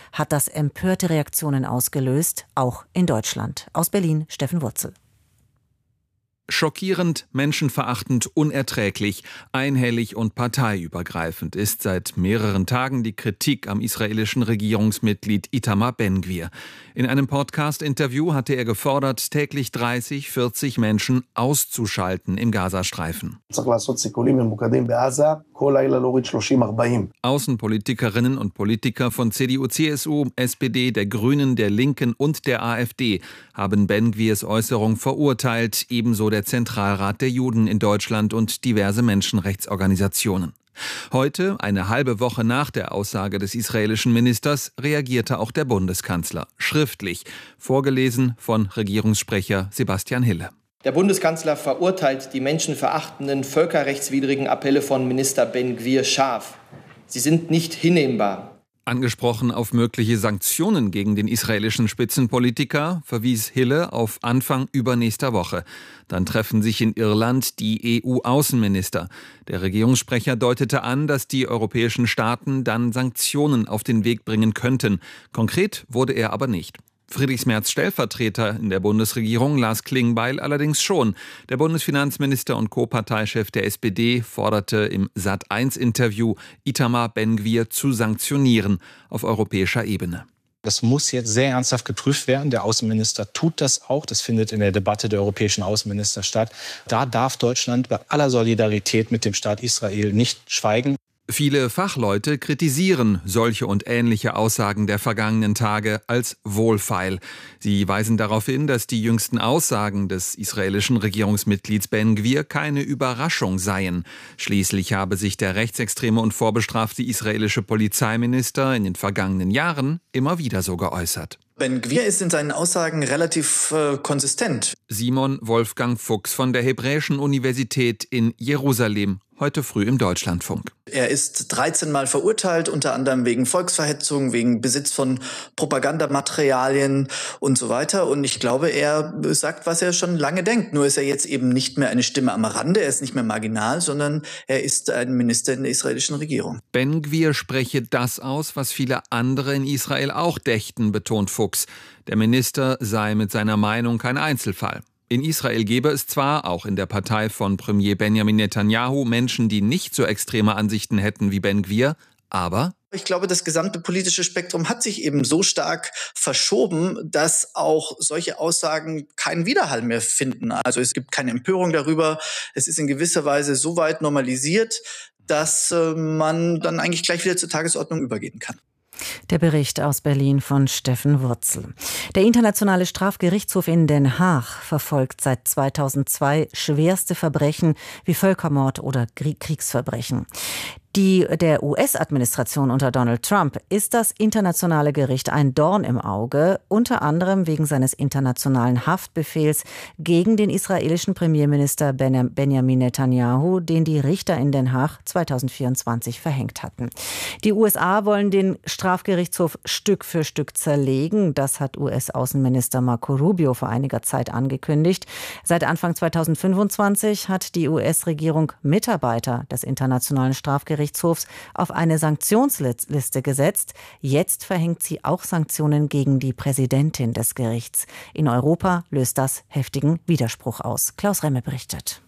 hat das empörte Reaktionen ausgelöst, auch in Deutschland. Aus Berlin, Steffen Wurzel. Schockierend, menschenverachtend, unerträglich, einhellig und parteiübergreifend ist seit mehreren Tagen die Kritik am israelischen Regierungsmitglied Itamar Ben-Gvir. In einem Podcast-Interview hatte er gefordert, täglich dreißig, vierzig Menschen auszuschalten im Gazastreifen. Außenpolitikerinnen und Politiker von C D U, C S U, S P D, der Grünen, der Linken und der AfD haben Ben-Gvirs Äußerung verurteilt, ebenso der Zentralrat der Juden in Deutschland und diverse Menschenrechtsorganisationen. Heute, eine halbe Woche nach der Aussage des israelischen Ministers, reagierte auch der Bundeskanzler, schriftlich, vorgelesen von Regierungssprecher Sebastian Hille. Der Bundeskanzler verurteilt die menschenverachtenden, völkerrechtswidrigen Appelle von Minister Ben-Gvir scharf. Sie sind nicht hinnehmbar. Angesprochen auf mögliche Sanktionen gegen den israelischen Spitzenpolitiker, verwies Hille auf Anfang übernächster Woche. Dann treffen sich in Irland die E U-Außenminister. Der Regierungssprecher deutete an, dass die europäischen Staaten dann Sanktionen auf den Weg bringen könnten. Konkret wurde er aber nicht. Friedrich Merz Stellvertreter in der Bundesregierung Lars Klingbeil allerdings schon. Der Bundesfinanzminister und Co-Parteichef der S P D forderte im Sat eins Interview, Itamar Ben-Gvir zu sanktionieren auf europäischer Ebene. Das muss jetzt sehr ernsthaft geprüft werden. Der Außenminister tut das auch. Das findet in der Debatte der europäischen Außenminister statt. Da darf Deutschland bei aller Solidarität mit dem Staat Israel nicht schweigen. Viele Fachleute kritisieren solche und ähnliche Aussagen der vergangenen Tage als wohlfeil. Sie weisen darauf hin, dass die jüngsten Aussagen des israelischen Regierungsmitglieds Ben-Gvir keine Überraschung seien. Schließlich habe sich der rechtsextreme und vorbestrafte israelische Polizeiminister in den vergangenen Jahren immer wieder so geäußert. Ben-Gvir ist in seinen Aussagen relativ äh, konsistent. Simon Wolfgang Fuchs von der Hebräischen Universität in Jerusalem, heute früh im Deutschlandfunk. Er ist dreizehn Mal verurteilt, unter anderem wegen Volksverhetzung, wegen Besitz von Propagandamaterialien und so weiter. Und ich glaube, er sagt, was er schon lange denkt. Nur ist er jetzt eben nicht mehr eine Stimme am Rande, er ist nicht mehr marginal, sondern er ist ein Minister in der israelischen Regierung. Ben-Gvir spreche das aus, was viele andere in Israel auch dächten, betont Fuchs. Der Minister sei mit seiner Meinung kein Einzelfall. In Israel gebe es zwar, auch in der Partei von Premier Benjamin Netanyahu, Menschen, die nicht so extreme Ansichten hätten wie Ben-Gvir, aber ich glaube, das gesamte politische Spektrum hat sich eben so stark verschoben, dass auch solche Aussagen keinen Widerhall mehr finden. Also es gibt keine Empörung darüber. Es ist in gewisser Weise so weit normalisiert, dass äh, man dann eigentlich gleich wieder zur Tagesordnung übergehen kann. Der Bericht aus Berlin von Steffen Wurzel. Der Internationale Strafgerichtshof in Den Haag verfolgt seit zweitausendzwei schwerste Verbrechen wie Völkermord oder Kriegsverbrechen. Die der U S-Administration unter Donald Trump ist das internationale Gericht ein Dorn im Auge, unter anderem wegen seines internationalen Haftbefehls gegen den israelischen Premierminister Benjamin Netanyahu, den die Richter in Den Haag zweitausendvierundzwanzig verhängt hatten. Die U S A wollen den Strafgerichtshof Stück für Stück zerlegen. Das hat U S-Außenminister Marco Rubio vor einiger Zeit angekündigt. Seit Anfang zweitausendfünfundzwanzig hat die U S-Regierung Mitarbeiter des Internationalen Strafgerichtshofs auf eine Sanktionsliste gesetzt. Jetzt verhängt sie auch Sanktionen gegen die Präsidentin des Gerichts. In Europa löst das heftigen Widerspruch aus. Klaus Remme berichtet.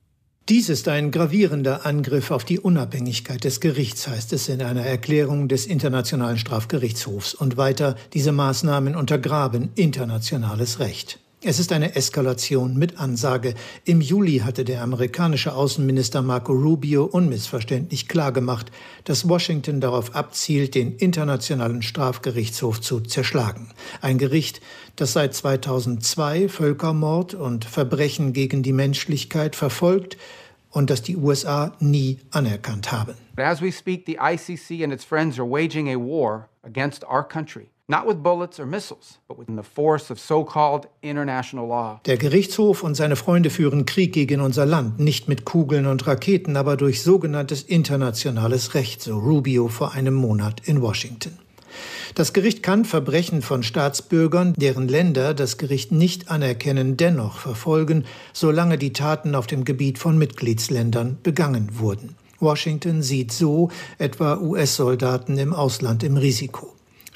Dies ist ein gravierender Angriff auf die Unabhängigkeit des Gerichts, heißt es in einer Erklärung des Internationalen Strafgerichtshofs. Und weiter, diese Maßnahmen untergraben internationales Recht. Es ist eine Eskalation mit Ansage. Im Juli hatte der amerikanische Außenminister Marco Rubio unmissverständlich klargemacht, dass Washington darauf abzielt, den Internationalen Strafgerichtshof zu zerschlagen. Ein Gericht, das seit zweitausendzwei Völkermord und Verbrechen gegen die Menschlichkeit verfolgt und das die U S A nie anerkannt haben. As we speak, the I C C and its friends are waging a war against our country. Not with bullets or missiles, but with the force of so-called international law. Der Gerichtshof und seine Freunde führen Krieg gegen unser Land, nicht mit Kugeln und Raketen, aber durch sogenanntes internationales Recht, so Rubio vor einem Monat in Washington. Das Gericht kann Verbrechen von Staatsbürgern, deren Länder das Gericht nicht anerkennen, dennoch verfolgen, solange die Taten auf dem Gebiet von Mitgliedsländern begangen wurden. Washington sieht so etwa U S-Soldaten im Ausland im Risiko.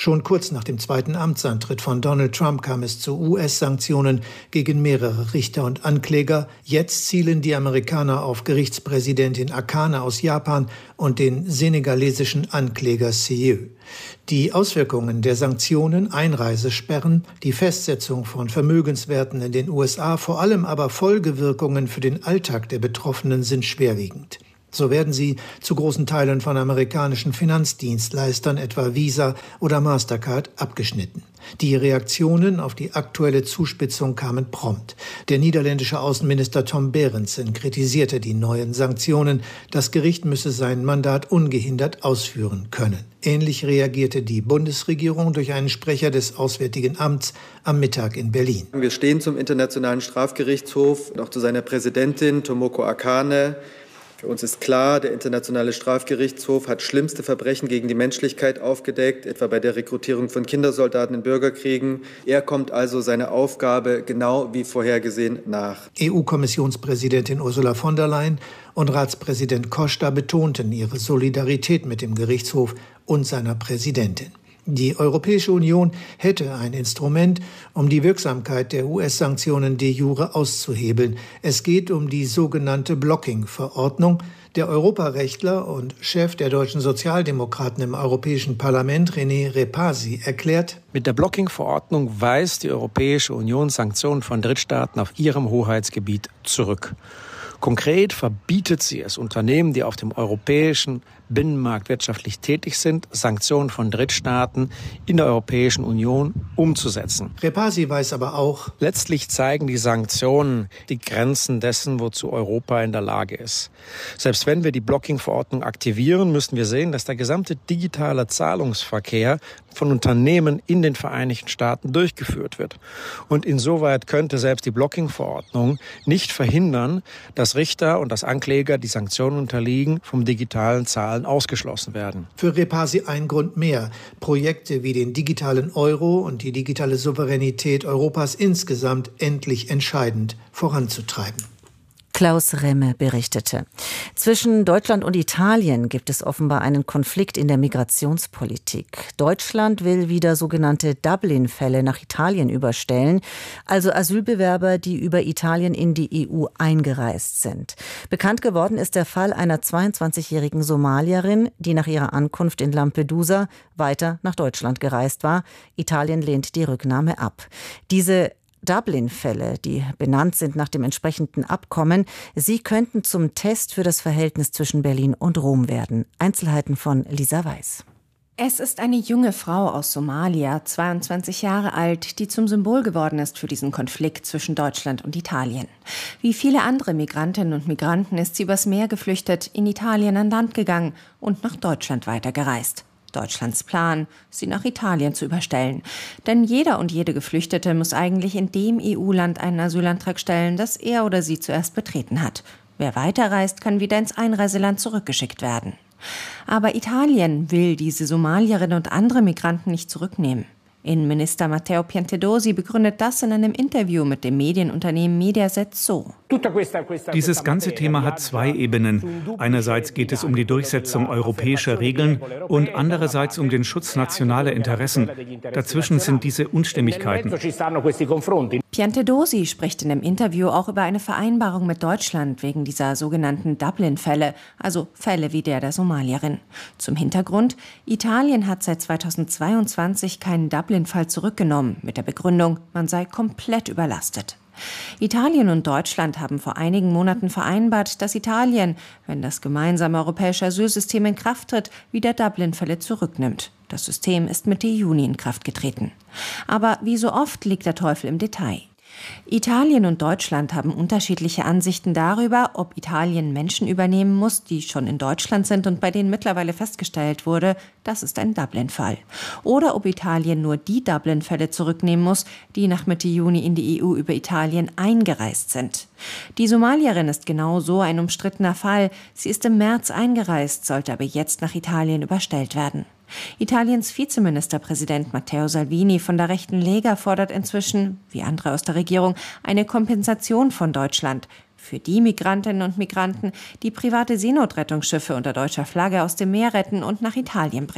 Schon kurz nach dem zweiten Amtsantritt von Donald Trump kam es zu U S-Sanktionen gegen mehrere Richter und Ankläger. Jetzt zielen die Amerikaner auf Gerichtspräsidentin Akane aus Japan und den senegalesischen Ankläger Seyeu. Die Auswirkungen der Sanktionen, Einreisesperren, die Festsetzung von Vermögenswerten in den U S A, vor allem aber Folgewirkungen für den Alltag der Betroffenen sind schwerwiegend. So werden sie zu großen Teilen von amerikanischen Finanzdienstleistern, etwa Visa oder Mastercard, abgeschnitten. Die Reaktionen auf die aktuelle Zuspitzung kamen prompt. Der niederländische Außenminister Tom Berendsen kritisierte die neuen Sanktionen. Das Gericht müsse sein Mandat ungehindert ausführen können. Ähnlich reagierte die Bundesregierung durch einen Sprecher des Auswärtigen Amts am Mittag in Berlin. Wir stehen zum Internationalen Strafgerichtshof und auch zu seiner Präsidentin Tomoko Akane. Für uns ist klar, der Internationale Strafgerichtshof hat schlimmste Verbrechen gegen die Menschlichkeit aufgedeckt, etwa bei der Rekrutierung von Kindersoldaten in Bürgerkriegen. Er kommt also seiner Aufgabe genau wie vorhergesehen nach. E U-Kommissionspräsidentin Ursula von der Leyen und Ratspräsident Costa betonten ihre Solidarität mit dem Gerichtshof und seiner Präsidentin. Die Europäische Union hätte ein Instrument, um die Wirksamkeit der U S-Sanktionen de jure auszuhebeln. Es geht um die sogenannte Blocking-Verordnung. Der Europarechtler und Chef der deutschen Sozialdemokraten im Europäischen Parlament, René Repasi, erklärt: Mit der Blocking-Verordnung weist die Europäische Union Sanktionen von Drittstaaten auf ihrem Hoheitsgebiet zurück. Konkret verbietet sie es Unternehmen, die auf dem europäischen Binnenmarkt wirtschaftlich tätig sind, Sanktionen von Drittstaaten in der Europäischen Union umzusetzen. Repasi weiß aber auch: Letztlich zeigen die Sanktionen die Grenzen dessen, wozu Europa in der Lage ist. Selbst wenn wir die Blocking-Verordnung aktivieren, müssen wir sehen, dass der gesamte digitale Zahlungsverkehr von Unternehmen in den Vereinigten Staaten durchgeführt wird. Und insoweit könnte selbst die Blocking-Verordnung nicht verhindern, dass Richter und dass Ankläger, die Sanktionen unterliegen, vom digitalen Zahlen ausgeschlossen werden. Für Repasi ein Grund mehr, Projekte wie den digitalen Euro und die digitale Souveränität Europas insgesamt endlich entscheidend voranzutreiben. Klaus Remme berichtete. Zwischen Deutschland und Italien gibt es offenbar einen Konflikt in der Migrationspolitik. Deutschland will wieder sogenannte Dublin-Fälle nach Italien überstellen, also Asylbewerber, die über Italien in die E U eingereist sind. Bekannt geworden ist der Fall einer zweiundzwanzigjährigen Somalierin, die nach ihrer Ankunft in Lampedusa weiter nach Deutschland gereist war. Italien lehnt die Rücknahme ab. Diese Dublin-Fälle, die benannt sind nach dem entsprechenden Abkommen, sie könnten zum Test für das Verhältnis zwischen Berlin und Rom werden. Einzelheiten von Lisa Weiß. Es ist eine junge Frau aus Somalia, zweiundzwanzig Jahre alt, die zum Symbol geworden ist für diesen Konflikt zwischen Deutschland und Italien. Wie viele andere Migrantinnen und Migranten ist sie übers Meer geflüchtet, in Italien an Land gegangen und nach Deutschland weitergereist. Deutschlands Plan, sie nach Italien zu überstellen. Denn jeder und jede Geflüchtete muss eigentlich in dem E U-Land einen Asylantrag stellen, das er oder sie zuerst betreten hat. Wer weiterreist, kann wieder ins Einreiseland zurückgeschickt werden. Aber Italien will diese Somalierin und andere Migranten nicht zurücknehmen. Innenminister Matteo Piantedosi begründet das in einem Interview mit dem Medienunternehmen Mediaset so. Dieses ganze Thema hat zwei Ebenen. Einerseits geht es um die Durchsetzung europäischer Regeln und andererseits um den Schutz nationaler Interessen. Dazwischen sind diese Unstimmigkeiten. Piantedosi spricht in dem Interview auch über eine Vereinbarung mit Deutschland wegen dieser sogenannten Dublin-Fälle, also Fälle wie der der Somalierin. Zum Hintergrund: Italien hat seit zweitausendzweiundzwanzig keinen Dublin-Fall zurückgenommen, mit der Begründung, man sei komplett überlastet. Italien und Deutschland haben vor einigen Monaten vereinbart, dass Italien, wenn das gemeinsame europäische Asylsystem in Kraft tritt, wieder Dublin-Fälle zurücknimmt. Das System ist Mitte Juni in Kraft getreten. Aber wie so oft liegt der Teufel im Detail. Italien und Deutschland haben unterschiedliche Ansichten darüber, ob Italien Menschen übernehmen muss, die schon in Deutschland sind und bei denen mittlerweile festgestellt wurde, das ist ein Dublin-Fall. Oder ob Italien nur die Dublin-Fälle zurücknehmen muss, die nach Mitte Juni in die E U über Italien eingereist sind. Die Somalierin ist genau so ein umstrittener Fall. Sie ist im März eingereist, sollte aber jetzt nach Italien überstellt werden. Italiens Vizeministerpräsident Matteo Salvini von der rechten Lega fordert inzwischen, wie andere aus der Regierung, eine Kompensation von Deutschland für die Migrantinnen und Migranten, die private Seenotrettungsschiffe unter deutscher Flagge aus dem Meer retten und nach Italien bringen.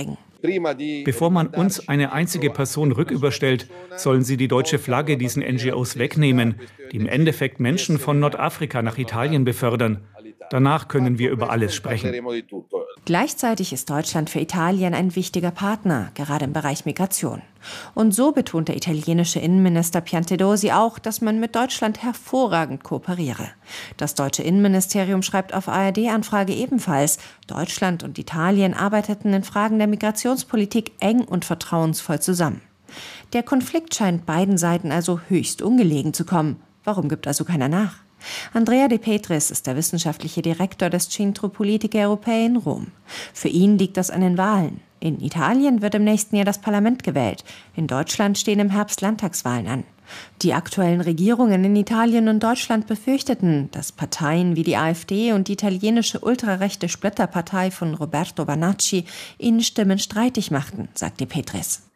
Bevor man uns eine einzige Person rücküberstellt, sollen sie die deutsche Flagge diesen N G Os wegnehmen, die im Endeffekt Menschen von Nordafrika nach Italien befördern. Danach können wir über alles sprechen. Gleichzeitig ist Deutschland für Italien ein wichtiger Partner, gerade im Bereich Migration. Und so betont der italienische Innenminister Piantedosi auch, dass man mit Deutschland hervorragend kooperiere. Das deutsche Innenministerium schreibt auf A R D-Anfrage ebenfalls, Deutschland und Italien arbeiteten in Fragen der Migrationspolitik eng und vertrauensvoll zusammen. Der Konflikt scheint beiden Seiten also höchst ungelegen zu kommen. Warum gibt also keiner nach? Andrea De Petris ist der wissenschaftliche Direktor des Centro Politiche Europee in Rom. Für ihn liegt das an den Wahlen. In Italien wird im nächsten Jahr das Parlament gewählt. In Deutschland stehen im Herbst Landtagswahlen an. Die aktuellen Regierungen in Italien und Deutschland befürchteten, dass Parteien wie die AfD und die italienische ultrarechte Splitterpartei von Roberto Vanacci ihnen Stimmen streitig machten, sagt De Petris.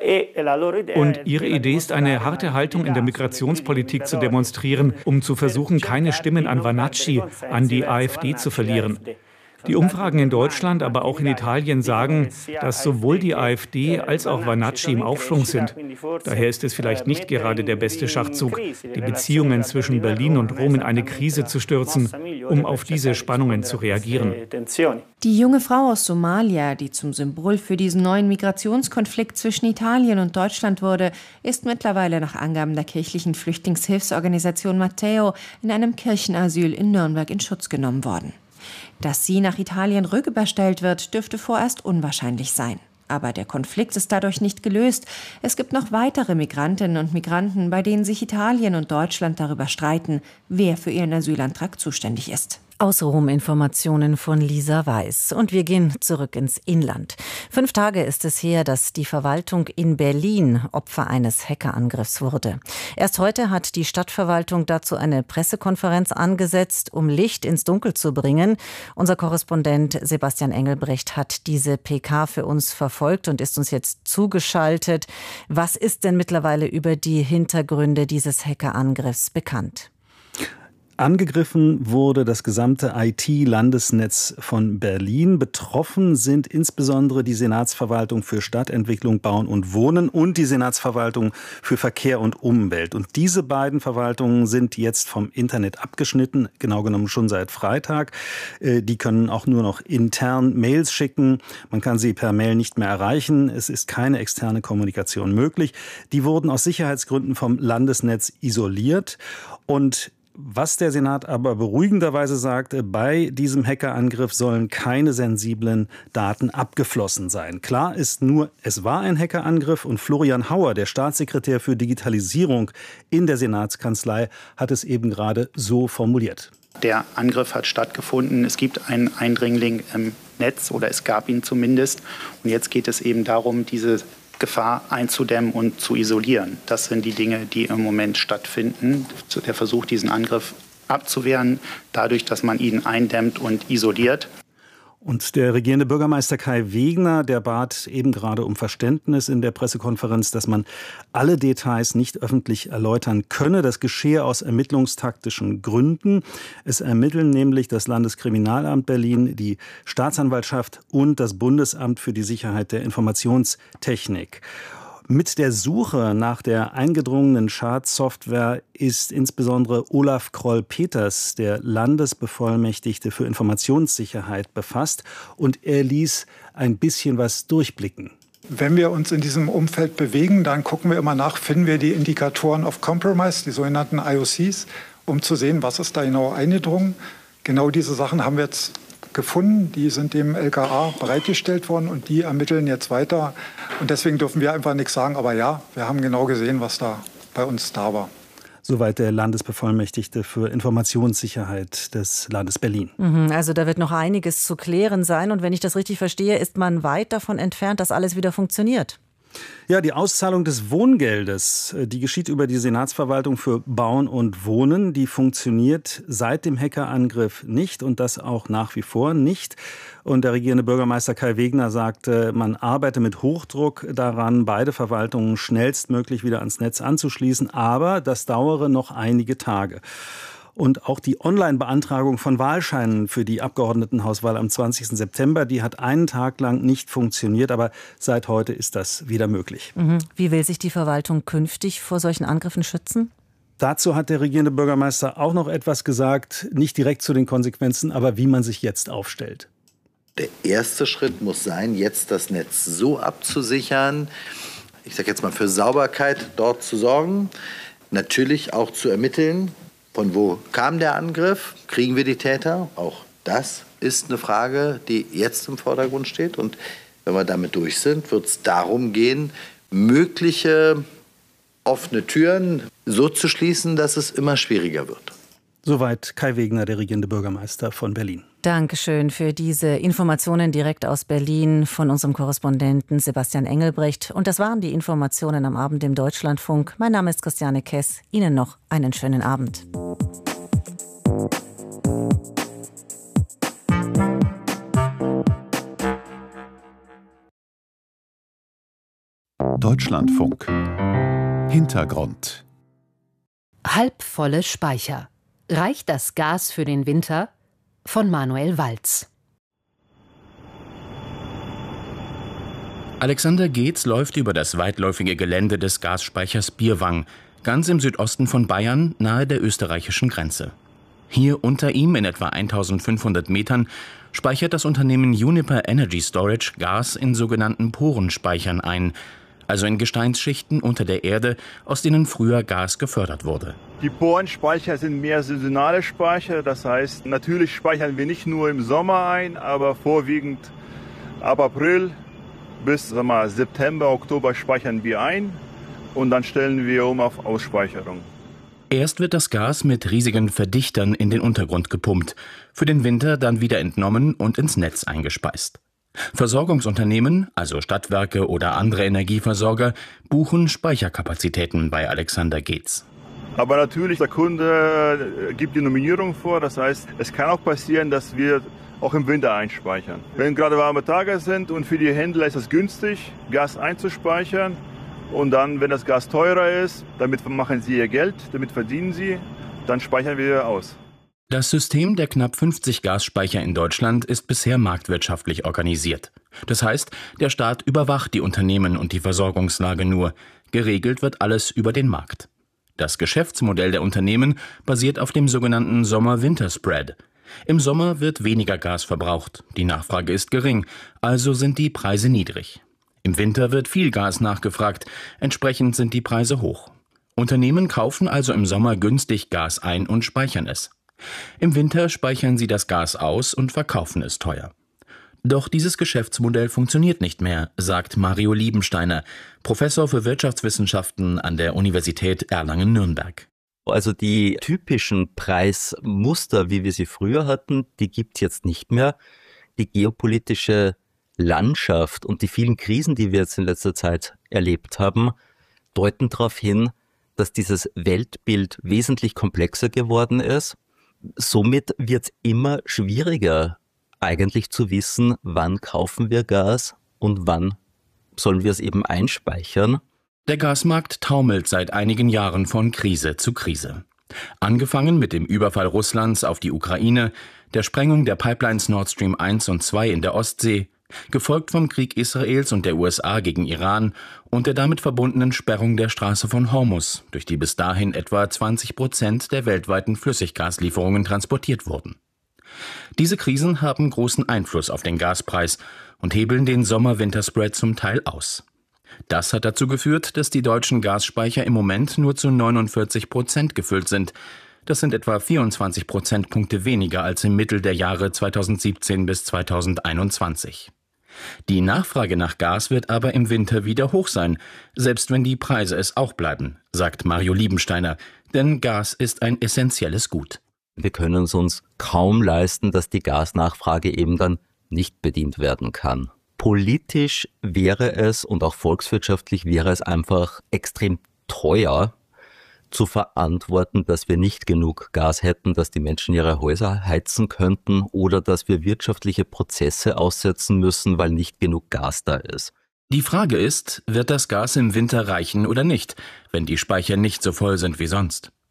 Und ihre Idee ist, eine harte Haltung in der Migrationspolitik zu demonstrieren, um zu versuchen, keine Stimmen an Vanacci, an die AfD zu verlieren. Die Umfragen in Deutschland, aber auch in Italien sagen, dass sowohl die AfD als auch Vanacci im Aufschwung sind. Daher ist es vielleicht nicht gerade der beste Schachzug, die Beziehungen zwischen Berlin und Rom in eine Krise zu stürzen, um auf diese Spannungen zu reagieren. Die junge Frau aus Somalia, die zum Symbol für diesen neuen Migrationskonflikt zwischen Italien und Deutschland wurde, ist mittlerweile nach Angaben der kirchlichen Flüchtlingshilfsorganisation Matteo in einem Kirchenasyl in Nürnberg in Schutz genommen worden. Dass sie nach Italien rücküberstellt wird, dürfte vorerst unwahrscheinlich sein. Aber der Konflikt ist dadurch nicht gelöst. Es gibt noch weitere Migrantinnen und Migranten, bei denen sich Italien und Deutschland darüber streiten, wer für ihren Asylantrag zuständig ist. Aus Rom Informationen von Lisa Weiß. Und wir gehen zurück ins Inland. Fünf Tage ist es her, dass die Verwaltung in Berlin Opfer eines Hackerangriffs wurde. Erst heute hat die Stadtverwaltung dazu eine Pressekonferenz angesetzt, um Licht ins Dunkel zu bringen. Unser Korrespondent Sebastian Engelbrecht hat diese P K für uns verfolgt und ist uns jetzt zugeschaltet. Was ist denn mittlerweile über die Hintergründe dieses Hackerangriffs bekannt? Angegriffen wurde das gesamte I T-Landesnetz von Berlin. Betroffen sind insbesondere die Senatsverwaltung für Stadtentwicklung, Bauen und Wohnen und die Senatsverwaltung für Verkehr und Umwelt. Und diese beiden Verwaltungen sind jetzt vom Internet abgeschnitten, genau genommen schon seit Freitag. Die können auch nur noch intern Mails schicken. Man kann sie per Mail nicht mehr erreichen. Es ist keine externe Kommunikation möglich. Die wurden aus Sicherheitsgründen vom Landesnetz isoliert. Und was der Senat aber beruhigenderweise sagt, bei diesem Hackerangriff sollen keine sensiblen Daten abgeflossen sein. Klar ist nur, es war ein Hackerangriff und Florian Hauer, der Staatssekretär für Digitalisierung in der Senatskanzlei, hat es eben gerade so formuliert. Der Angriff hat stattgefunden. Es gibt einen Eindringling im Netz oder es gab ihn zumindest. Und jetzt geht es eben darum, diese Gefahr einzudämmen und zu isolieren. Das sind die Dinge, die im Moment stattfinden. Der Versuch, diesen Angriff abzuwehren, dadurch, dass man ihn eindämmt und isoliert. Und der regierende Bürgermeister Kai Wegner, der bat eben gerade um Verständnis in der Pressekonferenz, dass man alle Details nicht öffentlich erläutern könne. Das geschehe aus ermittlungstaktischen Gründen. Es ermitteln nämlich das Landeskriminalamt Berlin, die Staatsanwaltschaft und das Bundesamt für die Sicherheit der Informationstechnik. Mit der Suche nach der eingedrungenen Schadsoftware ist insbesondere Olaf Kroll-Peters, der Landesbevollmächtigte für Informationssicherheit, befasst. Und er ließ ein bisschen was durchblicken. Wenn wir uns in diesem Umfeld bewegen, dann gucken wir immer nach, finden wir die Indikatoren of Compromise, die sogenannten I O Cs, um zu sehen, was ist da genau eingedrungen. Genau diese Sachen haben wir jetzt gefunden, die sind dem L K A bereitgestellt worden und die ermitteln jetzt weiter. Und deswegen dürfen wir einfach nichts sagen, aber ja, wir haben genau gesehen, was da bei uns da war. Soweit der Landesbevollmächtigte für Informationssicherheit des Landes Berlin. Also da wird noch einiges zu klären sein. Und wenn ich das richtig verstehe, ist man weit davon entfernt, dass alles wieder funktioniert. Ja, die Auszahlung des Wohngeldes, die geschieht über die Senatsverwaltung für Bauen und Wohnen. Die funktioniert seit dem Hackerangriff nicht und das auch nach wie vor nicht. Und der regierende Bürgermeister Kai Wegner sagte, man arbeite mit Hochdruck daran, beide Verwaltungen schnellstmöglich wieder ans Netz anzuschließen. Aber das dauere noch einige Tage. Und auch die Online-Beantragung von Wahlscheinen für die Abgeordnetenhauswahl am zwanzigsten September, die hat einen Tag lang nicht funktioniert, aber seit heute ist das wieder möglich. Mhm. Wie will sich die Verwaltung künftig vor solchen Angriffen schützen? Dazu hat der regierende Bürgermeister auch noch etwas gesagt, nicht direkt zu den Konsequenzen, aber wie man sich jetzt aufstellt. Der erste Schritt muss sein, jetzt das Netz so abzusichern, ich sage jetzt mal für Sauberkeit dort zu sorgen, natürlich auch zu ermitteln, von wo kam der Angriff, kriegen wir die Täter, auch das ist eine Frage, die jetzt im Vordergrund steht. Und wenn wir damit durch sind, wird es darum gehen, mögliche offene Türen so zu schließen, dass es immer schwieriger wird. Soweit Kai Wegner, der regierende Bürgermeister von Berlin. Dankeschön für diese Informationen direkt aus Berlin von unserem Korrespondenten Sebastian Engelbrecht. Und das waren die Informationen am Abend im Deutschlandfunk. Mein Name ist Christiane Kess. Ihnen noch einen schönen Abend. Deutschlandfunk. Hintergrund. Halbvolle Speicher. Reicht das Gas für den Winter? Von Manuel Walz. Alexander Geetz läuft über das weitläufige Gelände des Gasspeichers Bierwang, ganz im Südosten von Bayern, nahe der österreichischen Grenze. Hier unter ihm, in etwa eintausendfünfhundert Metern, speichert das Unternehmen Uniper Energy Storage Gas in sogenannten Porenspeichern ein, also in Gesteinsschichten unter der Erde, aus denen früher Gas gefördert wurde. Die Porenspeicher sind mehr saisonale Speicher, das heißt, natürlich speichern wir nicht nur im Sommer ein, aber vorwiegend ab April bis sag mal, September, Oktober speichern wir ein und dann stellen wir um auf Ausspeicherung. Erst wird das Gas mit riesigen Verdichtern in den Untergrund gepumpt, für den Winter dann wieder entnommen und ins Netz eingespeist. Versorgungsunternehmen, also Stadtwerke oder andere Energieversorger, buchen Speicherkapazitäten bei Alexander Geetz. Aber natürlich, der Kunde gibt die Nominierung vor, das heißt, es kann auch passieren, dass wir auch im Winter einspeichern. Wenn gerade warme Tage sind und für die Händler ist es günstig, Gas einzuspeichern und dann, wenn das Gas teurer ist, damit machen sie ihr Geld, damit verdienen sie, dann speichern wir aus. Das System der knapp fünfzig Gasspeicher in Deutschland ist bisher marktwirtschaftlich organisiert. Das heißt, der Staat überwacht die Unternehmen und die Versorgungslage nur. Geregelt wird alles über den Markt. Das Geschäftsmodell der Unternehmen basiert auf dem sogenannten Sommer-Winter-Spread. Im Sommer wird weniger Gas verbraucht, die Nachfrage ist gering, also sind die Preise niedrig. Im Winter wird viel Gas nachgefragt, entsprechend sind die Preise hoch. Unternehmen kaufen also im Sommer günstig Gas ein und speichern es. Im Winter speichern sie das Gas aus und verkaufen es teuer. Doch dieses Geschäftsmodell funktioniert nicht mehr, sagt Mario Liebensteiner, Professor für Wirtschaftswissenschaften an der Universität Erlangen-Nürnberg. Also die typischen Preismuster, wie wir sie früher hatten, die gibt es jetzt nicht mehr. Die geopolitische Landschaft und die vielen Krisen, die wir jetzt in letzter Zeit erlebt haben, deuten darauf hin, dass dieses Weltbild wesentlich komplexer geworden ist. Somit wird es immer schwieriger, eigentlich zu wissen, wann kaufen wir Gas und wann sollen wir es eben einspeichern. Der Gasmarkt taumelt seit einigen Jahren von Krise zu Krise. Angefangen mit dem Überfall Russlands auf die Ukraine, der Sprengung der Pipelines Nord Stream eins und zwei in der Ostsee, gefolgt vom Krieg Israels und der U S A gegen Iran und der damit verbundenen Sperrung der Straße von Hormuz, durch die bis dahin etwa zwanzig Prozent der weltweiten Flüssiggaslieferungen transportiert wurden. Diese Krisen haben großen Einfluss auf den Gaspreis und hebeln den Sommer-Winter-Spread zum Teil aus. Das hat dazu geführt, dass die deutschen Gasspeicher im Moment nur zu neunundvierzig Prozent gefüllt sind. Das sind etwa vierundzwanzig Prozentpunkte weniger als im Mittel der Jahre zweitausendsiebzehn bis zweitausendeinundzwanzig. Die Nachfrage nach Gas wird aber im Winter wieder hoch sein, selbst wenn die Preise es auch bleiben, sagt Mario Liebensteiner, denn Gas ist ein essentielles Gut. Wir können es uns kaum leisten, dass die Gasnachfrage eben dann nicht bedient werden kann. Politisch wäre es und auch volkswirtschaftlich wäre es einfach extrem teuer zu verantworten, dass wir nicht genug Gas hätten, dass die Menschen ihre Häuser heizen könnten oder dass wir wirtschaftliche Prozesse aussetzen müssen, weil nicht genug Gas da ist. Die Frage ist, wird das Gas im Winter reichen oder nicht, wenn die Speicher nicht so voll sind wie sonst?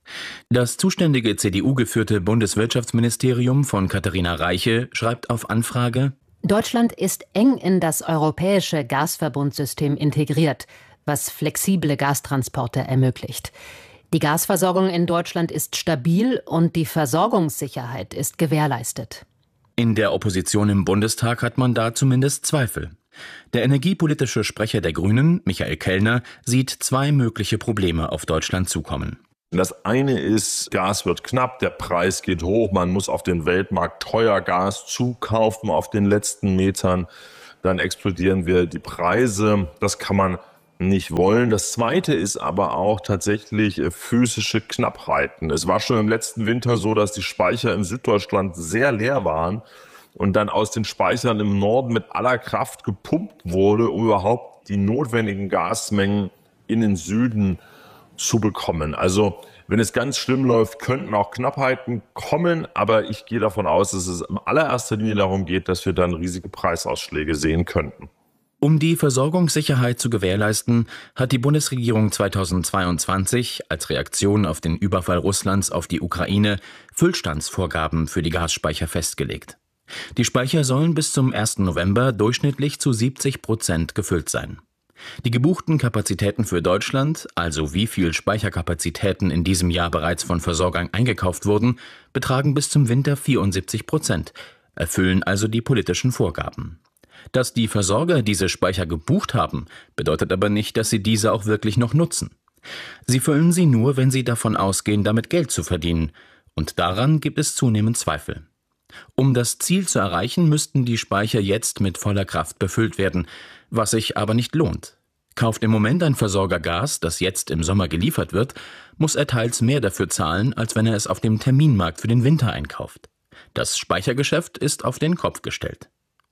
Das zuständige C D U-geführte Bundeswirtschaftsministerium von Katharina Reiche schreibt auf Anfrage: Deutschland ist eng in das europäische Gasverbundsystem integriert, was flexible Gastransporte ermöglicht. Die Gasversorgung in Deutschland ist stabil und die Versorgungssicherheit ist gewährleistet. In der Opposition im Bundestag hat man da zumindest Zweifel. Der energiepolitische Sprecher der Grünen, Michael Kellner, sieht zwei mögliche Probleme auf Deutschland zukommen. Das eine ist, Gas wird knapp, der Preis geht hoch, man muss auf den Weltmarkt teuer Gas zukaufen auf den letzten Metern, dann explodieren wir die Preise, das kann man nicht wollen. Das zweite ist aber auch tatsächlich physische Knappheiten. Es war schon im letzten Winter so, dass die Speicher in Süddeutschland sehr leer waren und dann aus den Speichern im Norden mit aller Kraft gepumpt wurde, um überhaupt die notwendigen Gasmengen in den Süden zu bekommen. Also wenn es ganz schlimm läuft, könnten auch Knappheiten kommen, aber ich gehe davon aus, dass es in allererster Linie darum geht, dass wir dann riesige Preisausschläge sehen könnten. Um die Versorgungssicherheit zu gewährleisten, hat die Bundesregierung zweitausendzweiundzwanzig als Reaktion auf den Überfall Russlands auf die Ukraine Füllstandsvorgaben für die Gasspeicher festgelegt. Die Speicher sollen bis zum ersten November durchschnittlich zu siebzig Prozent gefüllt sein. Die gebuchten Kapazitäten für Deutschland, also wie viel Speicherkapazitäten in diesem Jahr bereits von Versorgern eingekauft wurden, betragen bis zum Winter vierundsiebzig Prozent, erfüllen also die politischen Vorgaben. Dass die Versorger diese Speicher gebucht haben, bedeutet aber nicht, dass sie diese auch wirklich noch nutzen. Sie füllen sie nur, wenn sie davon ausgehen, damit Geld zu verdienen. Und daran gibt es zunehmend Zweifel. Um das Ziel zu erreichen, müssten die Speicher jetzt mit voller Kraft befüllt werden, was sich aber nicht lohnt. Kauft im Moment ein Versorger Gas, das jetzt im Sommer geliefert wird, muss er teils mehr dafür zahlen, als wenn er es auf dem Terminmarkt für den Winter einkauft. Das Speichergeschäft ist auf den Kopf gestellt.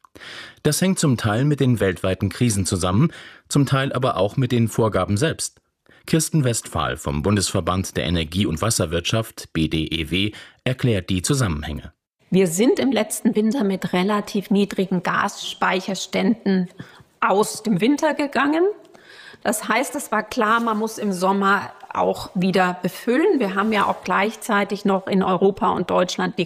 Das hängt zum Teil mit den weltweiten Krisen zusammen, zum Teil aber auch mit den Vorgaben selbst. Kirsten Westphal vom Bundesverband der Energie- und Wasserwirtschaft, B D E W, erklärt die Zusammenhänge. Wir sind im letzten Winter mit relativ niedrigen Gasspeicherständen aus dem Winter gegangen. Das heißt, es war klar, man muss im Sommer auch wieder befüllen. Wir haben ja auch gleichzeitig noch in Europa und Deutschland die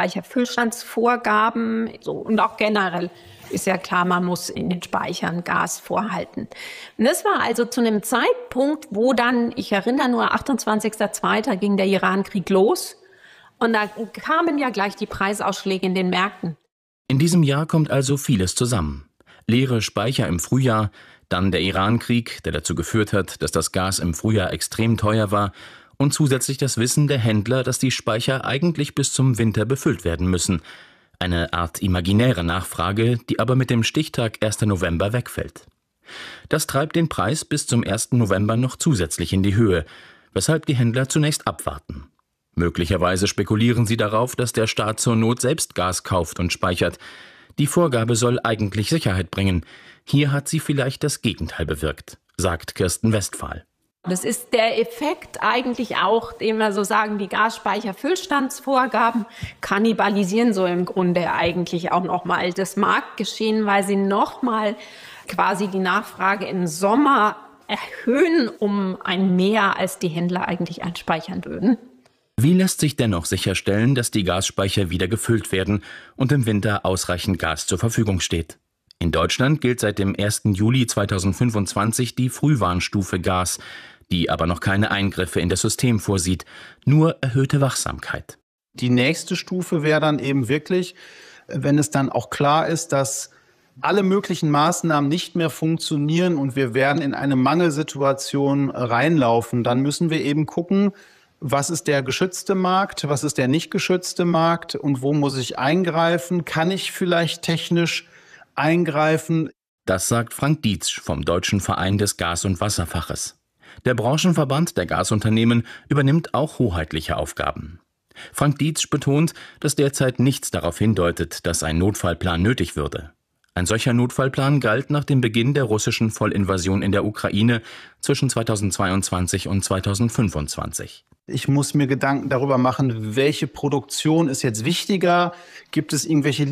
Gasspeicherfüllstandsvorgaben. So, und auch generell ist ja klar, man muss in den Speichern Gas vorhalten. Und das war also zu einem Zeitpunkt, wo dann, ich erinnere nur, achtundzwanzigster zweiter ging der Irankrieg los. Und da kamen ja gleich die Preisausschläge in den Märkten. In diesem Jahr kommt also vieles zusammen. Leere Speicher im Frühjahr, dann der Irankrieg, der dazu geführt hat, dass das Gas im Frühjahr extrem teuer war, und zusätzlich das Wissen der Händler, dass die Speicher eigentlich bis zum Winter befüllt werden müssen. Eine Art imaginäre Nachfrage, die aber mit dem Stichtag erster November wegfällt. Das treibt den Preis bis zum ersten November noch zusätzlich in die Höhe, weshalb die Händler zunächst abwarten. Möglicherweise spekulieren sie darauf, dass der Staat zur Not selbst Gas kauft und speichert. Die Vorgabe soll eigentlich Sicherheit bringen. Hier hat sie vielleicht das Gegenteil bewirkt, sagt Kirsten Westphal. Das ist der Effekt eigentlich auch, den wir so sagen, die Gasspeicherfüllstandsvorgaben kannibalisieren so im Grunde eigentlich auch nochmal das Marktgeschehen, weil sie nochmal quasi die Nachfrage im Sommer erhöhen um ein Mehr, als die Händler eigentlich einspeichern würden. Wie lässt sich dennoch sicherstellen, dass die Gasspeicher wieder gefüllt werden und im Winter ausreichend Gas zur Verfügung steht? In Deutschland gilt seit dem ersten Juli zweitausendfünfundzwanzig die Frühwarnstufe Gas, die aber noch keine Eingriffe in das System vorsieht, nur erhöhte Wachsamkeit. Die nächste Stufe wäre dann eben wirklich, wenn es dann auch klar ist, dass alle möglichen Maßnahmen nicht mehr funktionieren und wir werden in eine Mangelsituation reinlaufen, dann müssen wir eben gucken, was ist der geschützte Markt, was ist der nicht geschützte Markt und wo muss ich eingreifen? Kann ich vielleicht technisch eingreifen? Das sagt Frank Dietzsch vom Deutschen Verein des Gas- und Wasserfaches. Der Branchenverband der Gasunternehmen übernimmt auch hoheitliche Aufgaben. Frank Dietzsch betont, dass derzeit nichts darauf hindeutet, dass ein Notfallplan nötig würde. Ein solcher Notfallplan galt nach dem Beginn der russischen Vollinvasion in der Ukraine zwischen zweitausendzweiundzwanzig und zweitausendfünfundzwanzig. Ich muss mir Gedanken darüber machen, welche Produktion ist jetzt wichtiger? Gibt es irgendwelche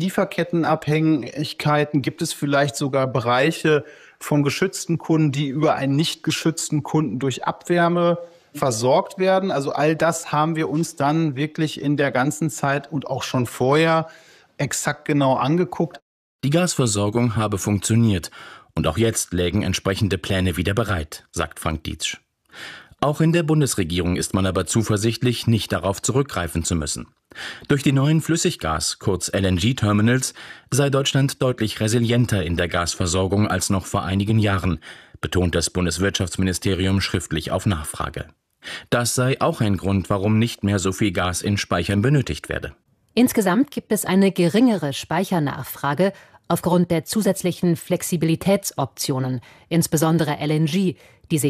Lieferkettenabhängigkeiten? Gibt es vielleicht sogar Bereiche von geschützten Kunden, die über einen nicht geschützten Kunden durch Abwärme versorgt werden. Also all das haben wir uns dann wirklich in der ganzen Zeit und auch schon vorher exakt genau angeguckt. Die Gasversorgung habe funktioniert und auch jetzt lägen entsprechende Pläne wieder bereit, sagt Frank Dietsch. Auch in der Bundesregierung ist man aber zuversichtlich, nicht darauf zurückgreifen zu müssen. Durch die neuen Flüssiggas-, kurz L N G-Terminals, sei Deutschland deutlich resilienter in der Gasversorgung als noch vor einigen Jahren, betont das Bundeswirtschaftsministerium schriftlich auf Nachfrage. Das sei auch ein Grund, warum nicht mehr so viel Gas in Speichern benötigt werde. Insgesamt gibt es eine geringere Speichernachfrage aufgrund der zusätzlichen Flexibilitätsoptionen, insbesondere L N G, die sich